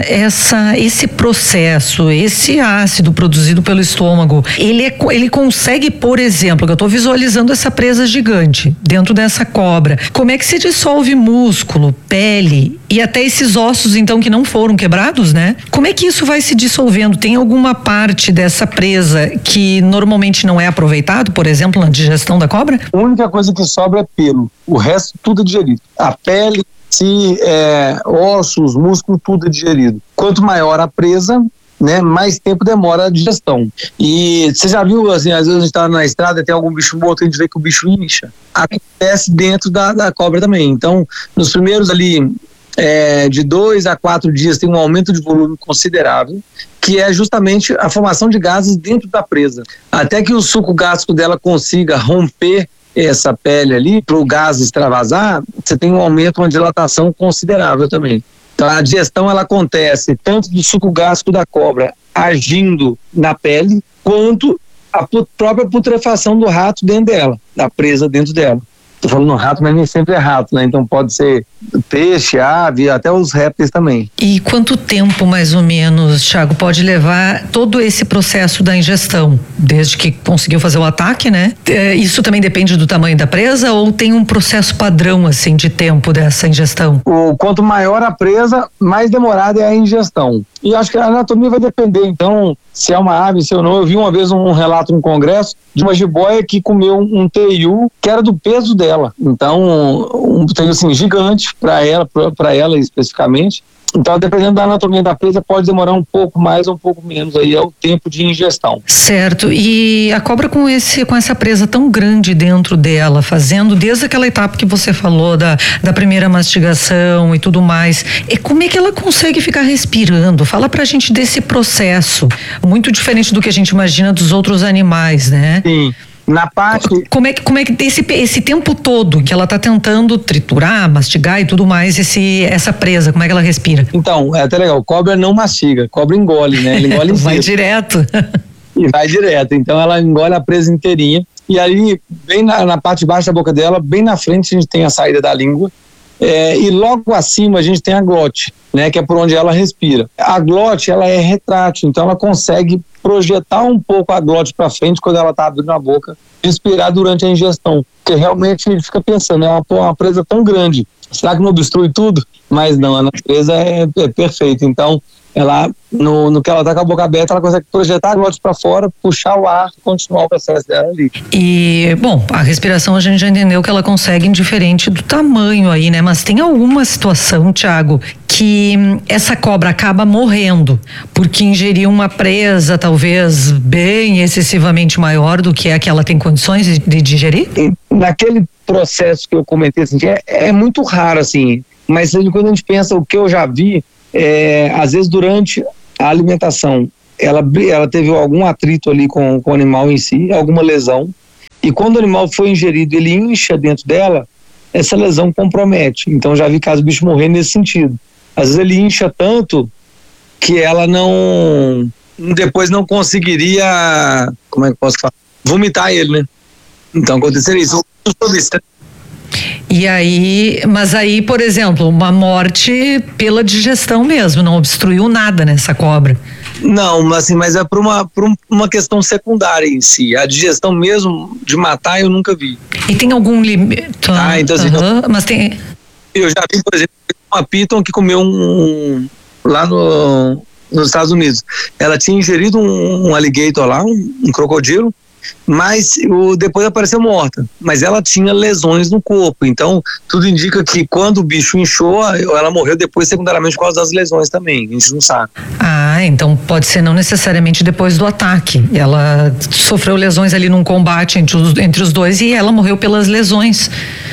essa, esse processo, esse ácido produzido pelo estômago? Ele, é, ele consegue, por exemplo, eu estou visualizando essa presa gigante dentro dessa cobra, como é que se dissolve músculo, pele e até esses ossos, então, que não foram quebrados, né? Como é que isso vai se dissolvendo? Tem alguma parte dessa presa que normalmente não é aproveitado, por exemplo, na digestão da cobra? A única coisa que sobra é pelo, o resto tudo é digerido. A pele, se é, ossos, músculos, tudo é digerido. Quanto maior a presa, né, mais tempo demora a digestão. E você já viu, assim, às vezes a gente tá na estrada, tem algum bicho morto, a gente vê que o bicho incha. Acontece dentro da, da cobra também. Então, nos primeiros ali, é, de dois a quatro dias, tem um aumento de volume considerável, que é justamente a formação de gases dentro da presa. Até que o suco gástrico dela consiga romper essa pele ali, para o gás extravasar, você tem um aumento, uma dilatação considerável também. Então a digestão ela acontece tanto do suco gástrico da cobra agindo na pele, quanto a própria putrefação do rato dentro dela, da presa dentro dela. Estou falando rato, mas nem sempre é rato, né? Então pode ser peixe, ave, até os répteis também. E quanto tempo, mais ou menos, Thiago, pode levar todo esse processo da ingestão? Desde que conseguiu fazer o ataque, né? É, isso também depende do tamanho da presa ou tem um processo padrão, assim, de tempo dessa ingestão? O, quanto maior a presa, mais demorada é a ingestão. E acho que a anatomia vai depender, então, se é uma ave, se ou não. Eu vi uma vez um relato no congresso de uma jiboia que comeu um, um T I U que era do peso dela. Então, um T I U assim, gigante para ela, para ela especificamente. Então, dependendo da anatomia da presa, pode demorar um pouco mais ou um pouco menos, aí é o tempo de ingestão. Certo, e a cobra com, esse, com essa presa tão grande dentro dela, fazendo desde aquela etapa que você falou, da, da primeira mastigação e tudo mais, e como é que ela consegue ficar respirando? Fala pra gente desse processo, muito diferente do que a gente imagina dos outros animais, né? Sim. Na parte... Como é que, como é que esse, esse tempo todo que ela tá tentando triturar, mastigar e tudo mais, esse, essa presa, como é que ela respira? Então, é até legal, cobra não mastiga, cobra engole, né? Ela engole vai direto. E vai direto, então ela engole a presa inteirinha, e aí, bem na, na parte de baixo da boca dela, bem na frente a gente tem a saída da língua, é, e logo acima a gente tem a glote, né? Que é por onde ela respira. A glote, ela é retrátil, então ela consegue projetar um pouco a glote para frente quando ela está abrindo a boca, respirar durante a ingestão, porque realmente ele fica pensando, é uma, uma presa tão grande, será que não obstrui tudo? Mas não, a natureza é, é perfeita, então ela, no, no que ela está com a boca aberta, ela consegue projetar a glote para fora, puxar o ar e continuar o processo dela ali. E, bom, a respiração a gente já entendeu que ela consegue indiferente do tamanho aí, né? Mas tem alguma situação, Thiago, que essa cobra acaba morrendo porque ingeriu uma presa talvez bem excessivamente maior do que a que ela tem condições de, de digerir? E naquele processo que eu comentei, assim, é, é muito raro, assim, mas quando a gente pensa o que eu já vi, É, às vezes durante a alimentação ela, ela teve algum atrito ali com, com o animal em si, alguma lesão, e quando o animal foi ingerido, ele incha dentro dela, essa lesão compromete. Então já vi caso do bicho morrer nesse sentido. Às vezes ele incha tanto que ela não depois não conseguiria, como é que eu posso falar, vomitar ele, né? Então aconteceria isso. E aí, mas aí, por exemplo, uma morte pela digestão mesmo, não obstruiu nada nessa cobra. Não, assim, mas é por uma, por uma questão secundária em si. A digestão mesmo de matar eu nunca vi. E tem algum limite? Ah, então assim, uhum, mas tem... Eu já vi, por exemplo, uma piton que comeu um, um lá no, nos Estados Unidos. Ela tinha ingerido um, um alligator lá, um, um crocodilo, mas o, depois apareceu morta, mas ela tinha lesões no corpo, então tudo indica que quando o bicho inchou, ela morreu depois secundariamente por causa das lesões também, a gente não sabe. Ah, então pode ser não necessariamente depois do ataque, ela sofreu lesões ali num combate entre os, entre os dois e ela morreu pelas lesões.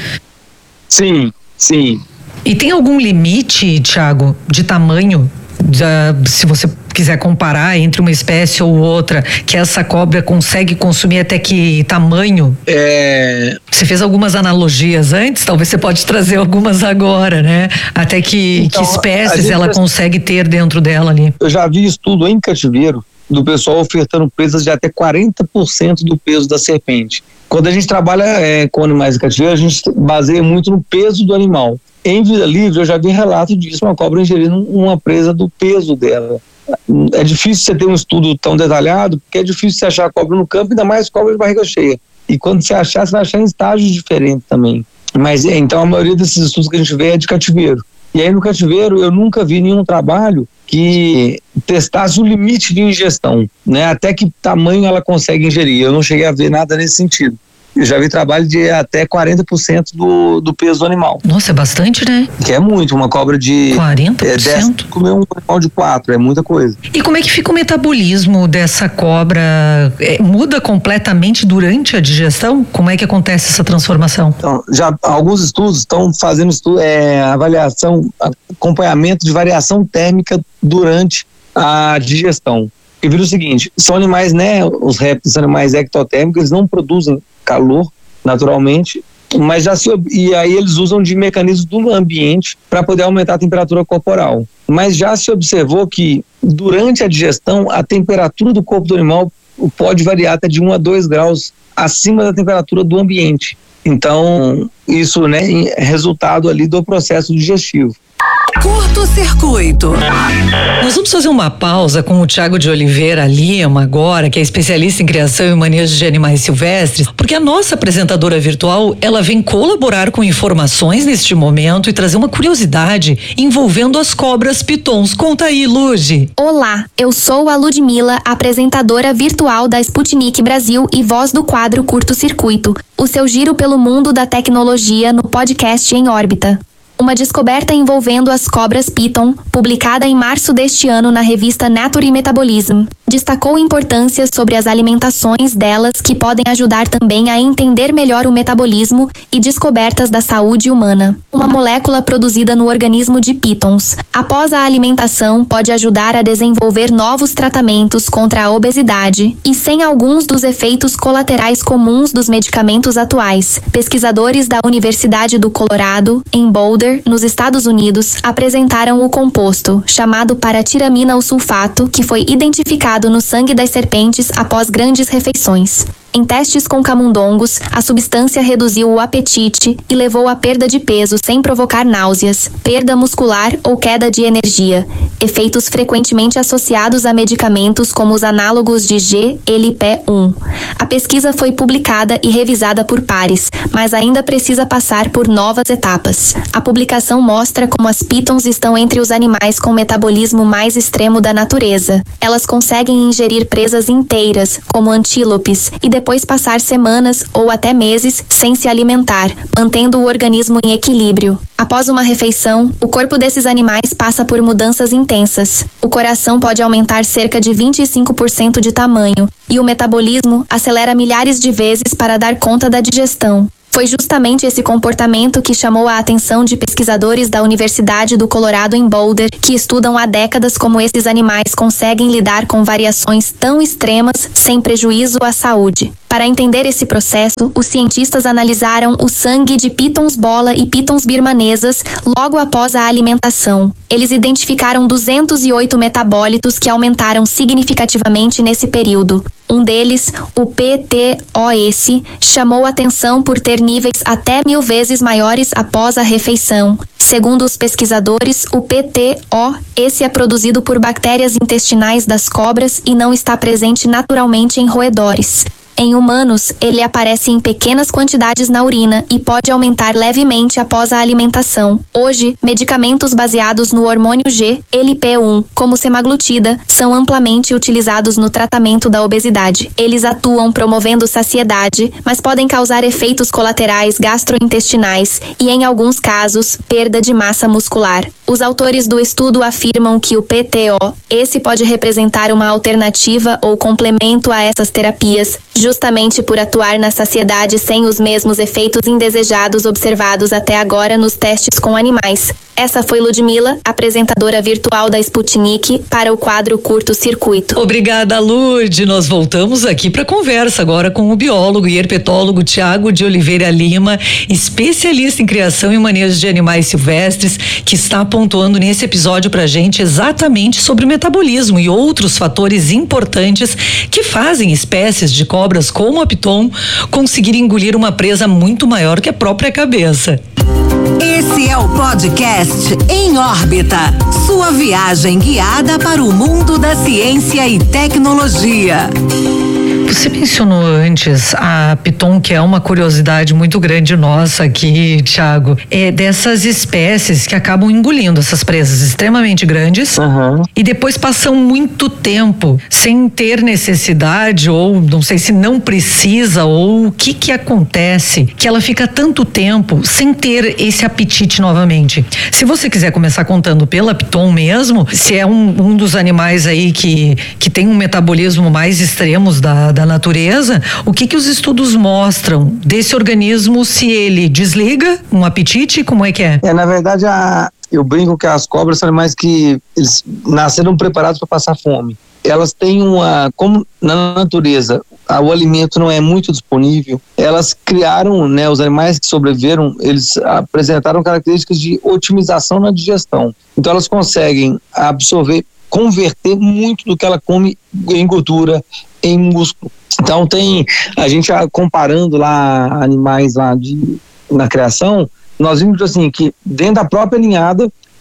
Sim, sim. E tem algum limite, Thiago, de tamanho? Uh, se você quiser comparar entre uma espécie ou outra, que essa cobra consegue consumir até que tamanho? É... Você fez algumas analogias antes, talvez você pode trazer algumas agora, né? Até que, então, que espécies ela já... consegue ter dentro dela ali? Eu já vi estudo em cativeiro do pessoal ofertando presas de até quarenta por cento do peso da serpente. Quando a gente trabalha é, com animais de cativeiro, a gente baseia muito no peso do animal. Em vida livre, eu já vi relato disso, uma cobra ingerindo uma presa do peso dela. É difícil você ter um estudo tão detalhado, porque é difícil você achar cobra no campo, ainda mais cobra de barriga cheia. E quando você achar, você vai achar em estágios diferentes também. Mas, então, a maioria desses estudos que a gente vê é de cativeiro. E aí, no cativeiro, eu nunca vi nenhum trabalho que testasse o limite de ingestão, né? Até que tamanho ela consegue ingerir. Eu não cheguei a ver nada nesse sentido. Eu já vi trabalho de até quarenta por cento do, do peso do animal. Nossa, é bastante, né? Que é muito, uma cobra de... quarenta por cento? É, comer um animal de quatro, é muita coisa. E como é que fica o metabolismo dessa cobra? É, muda completamente durante a digestão? Como é que acontece essa transformação? Então, já alguns estudos estão fazendo estudo, é, avaliação, acompanhamento de variação térmica durante a digestão. E vira o seguinte, são animais, né, os répteis são animais ectotérmicos, eles não produzem calor naturalmente, mas já se, e aí eles usam de mecanismos do ambiente para poder aumentar a temperatura corporal. Mas já se observou que durante a digestão a temperatura do corpo do animal pode variar até de um a dois graus acima da temperatura do ambiente. Então isso, né, é resultado ali do processo digestivo. Curto-circuito. Nós vamos fazer uma pausa com o Thiago de Oliveira Lima agora, que é especialista em criação e manejo de animais silvestres, porque a nossa apresentadora virtual, ela vem colaborar com informações neste momento e trazer uma curiosidade envolvendo as cobras pitons. Conta aí, Lude. Olá, eu sou a Ludmila, apresentadora virtual da Sputnik Brasil e voz do quadro Curto-circuito, o seu giro pelo mundo da tecnologia no podcast Em Órbita. Uma descoberta envolvendo as cobras piton, publicada em março deste ano na revista Nature Metabolism, destacou importância sobre as alimentações delas que podem ajudar também a entender melhor o metabolismo e descobertas da saúde humana. Uma molécula produzida no organismo de pitons, após a alimentação, pode ajudar a desenvolver novos tratamentos contra a obesidade e sem alguns dos efeitos colaterais comuns dos medicamentos atuais. Pesquisadores da Universidade do Colorado, em Boulder, nos Estados Unidos, apresentaram o composto, chamado paratiramina sulfato, que foi identificado no sangue das serpentes após grandes refeições. Em testes com camundongos, a substância reduziu o apetite e levou à perda de peso sem provocar náuseas, perda muscular ou queda de energia, efeitos frequentemente associados a medicamentos como os análogos de G L P um. A pesquisa foi publicada e revisada por pares, mas ainda precisa passar por novas etapas. A publicação mostra como as pitons estão entre os animais com metabolismo mais extremo da natureza. Elas conseguem ingerir presas inteiras, como antílopes, e depois depois passar semanas ou até meses sem se alimentar, mantendo o organismo em equilíbrio. Após uma refeição, o corpo desses animais passa por mudanças intensas. O coração pode aumentar cerca de vinte e cinco por cento de tamanho e o metabolismo acelera milhares de vezes para dar conta da digestão. Foi justamente esse comportamento que chamou a atenção de pesquisadores da Universidade do Colorado em Boulder, que estudam há décadas como esses animais conseguem lidar com variações tão extremas sem prejuízo à saúde. Para entender esse processo, os cientistas analisaram o sangue de pitons bola e pitons birmanesas logo após a alimentação. Eles identificaram duzentos e oito metabólitos que aumentaram significativamente nesse período. Um deles, o P T O S, chamou atenção por ter níveis até mil vezes maiores após a refeição. Segundo os pesquisadores, o P T O S é produzido por bactérias intestinais das cobras e não está presente naturalmente em roedores. Em humanos, ele aparece em pequenas quantidades na urina e pode aumentar levemente após a alimentação. Hoje, medicamentos baseados no hormônio G L P um, como semaglutida, são amplamente utilizados no tratamento da obesidade. Eles atuam promovendo saciedade, mas podem causar efeitos colaterais gastrointestinais e, em alguns casos, perda de massa muscular. Os autores do estudo afirmam que o P T O S pode representar uma alternativa ou complemento a essas terapias, justamente por atuar na saciedade sem os mesmos efeitos indesejados observados até agora nos testes com animais. Essa foi Ludmila, apresentadora virtual da Sputnik, para o quadro Curto-circuito. Obrigada, Lud. Nós voltamos aqui para a conversa agora com o biólogo e herpetólogo Thiago de Oliveira Lima, especialista em criação e manejo de animais silvestres, que está pontuando nesse episódio para a gente exatamente sobre o metabolismo e outros fatores importantes que fazem espécies de cobras como a piton conseguir engolir uma presa muito maior que a própria cabeça. Esse é o podcast Em Órbita, sua viagem guiada para o mundo da ciência e tecnologia. Você mencionou antes a piton, que é uma curiosidade muito grande nossa aqui, Thiago, é dessas espécies que acabam engolindo essas presas extremamente grandes, uhum, e depois passam muito tempo sem ter necessidade, ou não sei se não precisa, ou o que que acontece que ela fica tanto tempo sem ter esse apetite novamente. Se você quiser começar contando pela piton mesmo, se é um, um dos animais aí que, que tem um metabolismo mais extremos da, da natureza, o que que os estudos mostram desse organismo, se ele desliga um apetite, como é que é? É, na verdade, a, eu brinco que as cobras são animais que eles nasceram preparados para passar fome. Elas têm uma, como na natureza o alimento não é muito disponível, elas criaram, né, os animais que sobreviveram, eles apresentaram características de otimização na digestão. Então elas conseguem absorver, converter muito do que ela come em gordura, em músculo. Então tem, a gente comparando lá animais lá de, na criação, nós vimos assim que dentro da própria ninhada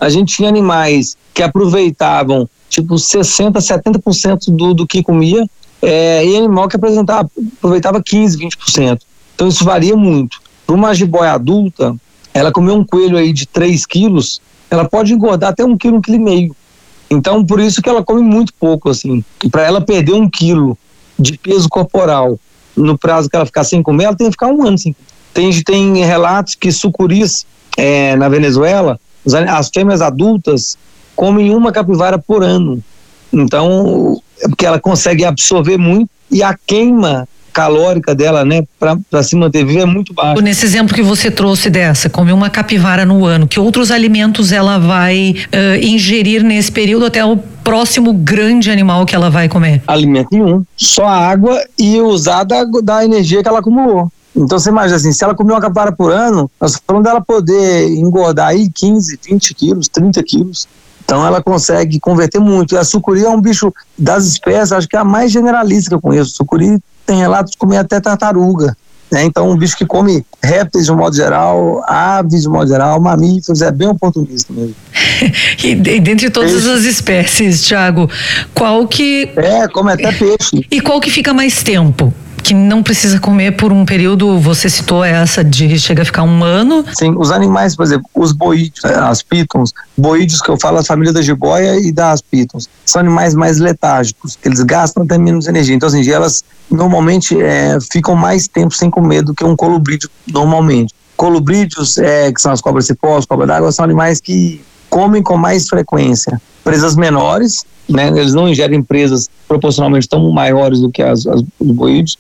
a gente tinha animais que aproveitavam tipo sessenta, setenta por cento do, do que comia, é, e animal que apresentava, aproveitava quinze, vinte por cento. Então isso varia muito. Para uma jiboia adulta, ela comer um coelho aí de três quilos, ela pode engordar até um quilo, um quilo e meio. Então por isso que ela come muito pouco, assim. E para ela perder um quilo de peso corporal no prazo que ela ficar sem comer, ela tem que ficar um ano sem comer. Tem, tem relatos que sucuris é, na Venezuela, as fêmeas adultas comem uma capivara por ano. Então, é porque ela consegue absorver muito e a queima calórica dela, né, para se manter viva é muito baixa. Nesse exemplo que você trouxe dessa, come uma capivara no ano, que outros alimentos ela vai uh, ingerir nesse período até o próximo grande animal que ela vai comer? Alimento nenhum, só água e usar da, da energia que ela acumulou. Então você imagina assim, se ela comer uma capivara por ano, nós estamos falando dela poder engordar aí quinze, vinte quilos, trinta quilos. Então ela consegue converter muito. E a sucuri é um bicho das espécies, acho que é a mais generalista que eu conheço. Sucuri tem relatos de comer até tartaruga, né? Então um bicho que come répteis de um modo geral, aves de um modo geral, mamíferos, é bem oportunista mesmo. E, e dentre todas peixe. As espécies, Thiago, qual que... É, come até peixe. E qual que fica mais tempo? Que não precisa comer por um período, você citou essa de chega a ficar um ano? Sim, os animais, por exemplo, os boídeos, as pítons, boídeos que eu falo, a família da jiboia e das pítons, são animais mais letárgicos, eles gastam até menos energia, então assim, elas normalmente é, ficam mais tempo sem comer do que um colubrídeo normalmente. Colubrídeos, é, que são as cobras cipós, cobra d'água, são animais que comem com mais frequência. Presas menores, né, eles não ingerem presas proporcionalmente tão maiores do que as, as, os boídeos,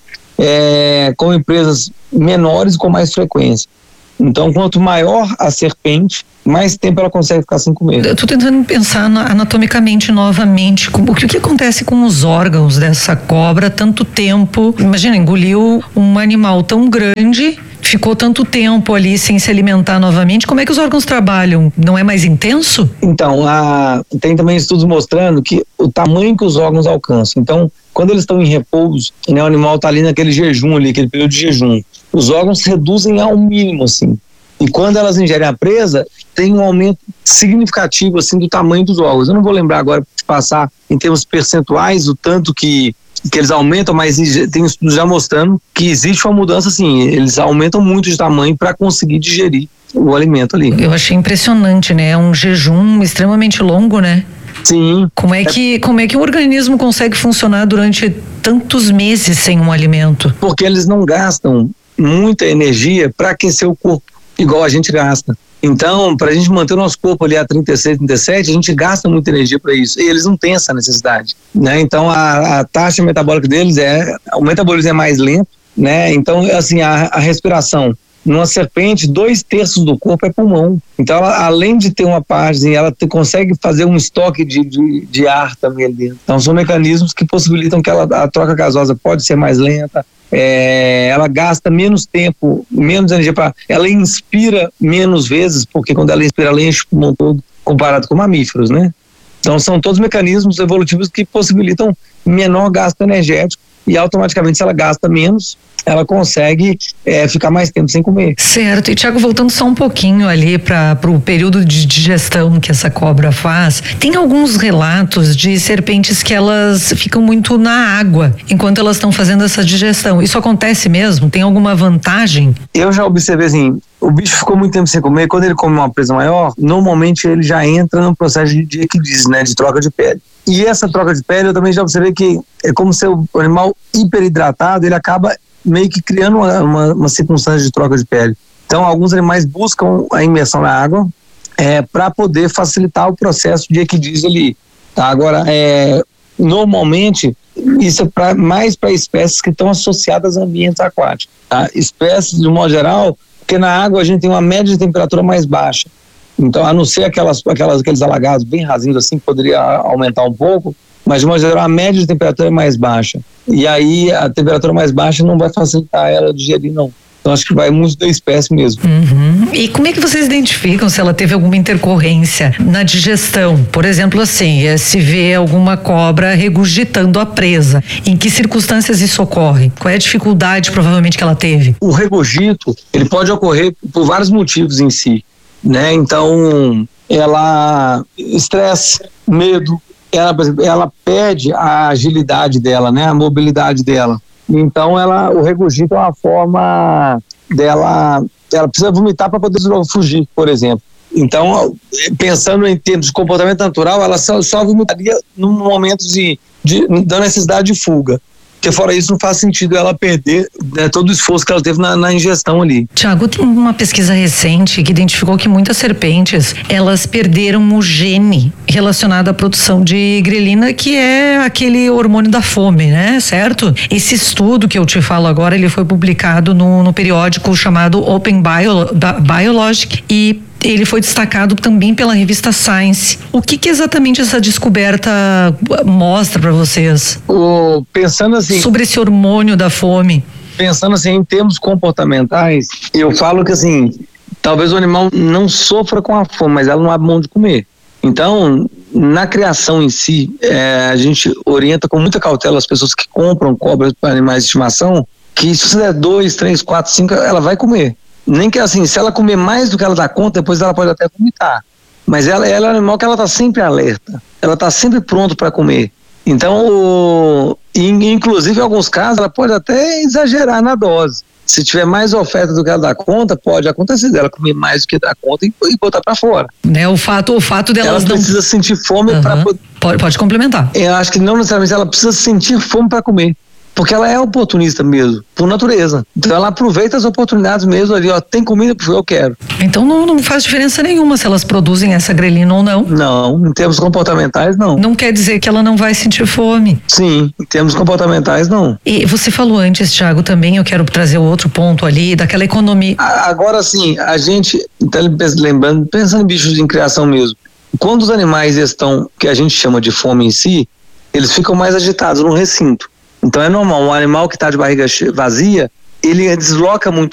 é, com empresas menores com mais frequência. Então, quanto maior a serpente, mais tempo ela consegue ficar sem comer. Eu estou tentando pensar anatomicamente novamente, o que, o que acontece com os órgãos dessa cobra tanto tempo. Imagina, engoliu um animal tão grande, ficou tanto tempo ali sem se alimentar novamente, como é que os órgãos trabalham? Não é mais intenso? Então, a, tem também estudos mostrando que o tamanho que os órgãos alcançam. Então, quando eles estão em repouso, né, o animal está ali naquele jejum ali, aquele período de jejum, os órgãos se reduzem ao mínimo, assim. E quando elas ingerem a presa, tem um aumento significativo, assim, do tamanho dos órgãos. Eu não vou lembrar agora de passar em termos percentuais o tanto que que eles aumentam, mas tem estudos já mostrando que existe uma mudança, assim, eles aumentam muito de tamanho para conseguir digerir o alimento ali. Eu achei impressionante, né? É um jejum extremamente longo, né? Sim. Como é que, como é que o organismo consegue funcionar durante tantos meses sem um alimento? Porque eles não gastam muita energia para aquecer o corpo, igual a gente gasta. Então, para a gente manter o nosso corpo ali a trinta e seis, trinta e sete, a gente gasta muita energia para isso. E eles não têm essa necessidade, né? Então, a, a taxa metabólica deles é... O metabolismo é mais lento, né? Então, assim, a, a respiração. Numa serpente, dois terços do corpo é pulmão. Então, ela, além de ter uma parte, ela te, consegue fazer um estoque de, de, de ar também ali dentro. Então, são mecanismos que possibilitam que ela, a troca gasosa pode ser mais lenta. É, ela gasta menos tempo, menos energia para, ela inspira menos vezes, porque quando ela inspira, ela enche o pulmão todo, comparado com mamíferos, né? Então são todos mecanismos evolutivos que possibilitam menor gasto energético e automaticamente, se ela gasta menos, ela consegue é, ficar mais tempo sem comer. Certo. E Thiago, voltando só um pouquinho ali para o período de digestão que essa cobra faz, tem alguns relatos de serpentes que elas ficam muito na água enquanto elas estão fazendo essa digestão. Isso acontece mesmo? Tem alguma vantagem? Eu já observei assim, o bicho ficou muito tempo sem comer, quando ele come uma presa maior, normalmente ele já entra no processo de, de equidise, né, de troca de pele. E essa troca de pele eu também já observei que é como se o animal hiperidratado, ele acaba meio que criando uma, uma, uma circunstância de troca de pele. Então, alguns animais buscam a imersão na água é, para poder facilitar o processo de equidise ali. Tá? Agora, é, normalmente, isso é pra, mais para espécies que estão associadas a ambientes aquáticos. Tá? Espécies, de um modo geral, porque na água a gente tem uma média de temperatura mais baixa. Então, a não ser aquelas, aquelas, aqueles alagados bem rasinhos assim, que poderia aumentar um pouco, mas de modo geral a média de temperatura é mais baixa. E aí a temperatura mais baixa não vai facilitar ela a digerir, não. Então acho que vai muito da espécie mesmo. Uhum. E como é que vocês identificam se ela teve alguma intercorrência na digestão? Por exemplo, assim, se vê alguma cobra regurgitando a presa, em que circunstâncias isso ocorre? Qual é a dificuldade provavelmente que ela teve? O regurgito, ele pode ocorrer por vários motivos em si, né? Então, ela estresse, medo, ela, ela perde a agilidade dela, né, a mobilidade dela. Então ela, o regurgito é uma forma dela, ela precisa vomitar para poder fugir, por exemplo. Então, pensando em termos de comportamento natural, ela só, só vomitaria num momento de, de, da necessidade de fuga. Porque fora isso não faz sentido ela perder, né, todo o esforço que ela teve na, na ingestão ali. Tiago, tem uma pesquisa recente que identificou que muitas serpentes, elas perderam o gene relacionado à produção de grelina, que é aquele hormônio da fome, né? Certo? Esse estudo que eu te falo agora, ele foi publicado no, no periódico chamado Open Bio, Biologic, e ele foi destacado também pela revista Science. O que que exatamente essa descoberta mostra para vocês? O, pensando assim... Sobre esse hormônio da fome. Pensando assim, em termos comportamentais, eu falo que assim, talvez o animal não sofra com a fome, mas ela não abre mão de comer. Então, na criação em si, é, a gente orienta com muita cautela as pessoas que compram cobras para animais de estimação, que se você der dois, três, quatro, cinco, ela vai comer. Nem que assim, se ela comer mais do que ela dá conta, depois ela pode até vomitar. Mas ela, ela é um animal que ela está sempre alerta, ela está sempre pronto para comer. Então, o, inclusive em alguns casos, ela pode até exagerar na dose. Se tiver mais oferta do que ela dá conta, pode acontecer dela comer mais do que dá conta e, e botar para fora. Né, o fato, o fato delas ela não... precisa sentir fome uhum. para poder... Pode, pode complementar. Eu acho que não necessariamente ela precisa sentir fome para comer. Porque ela é oportunista mesmo, por natureza. Então ela aproveita as oportunidades mesmo ali, ó, tem comida, eu quero. Então não, não faz diferença nenhuma se elas produzem essa grelina ou não? Não, em termos comportamentais não. Não quer dizer que ela não vai sentir fome? Sim, em termos comportamentais não. E você falou antes, Tiago, também, eu quero trazer outro ponto ali, daquela economia. Agora sim, a gente, então, lembrando, pensando em bichos em criação mesmo, quando os animais estão, que a gente chama de fome em si, eles ficam mais agitados no recinto. Então é normal, um animal que está de barriga vazia, ele desloca muito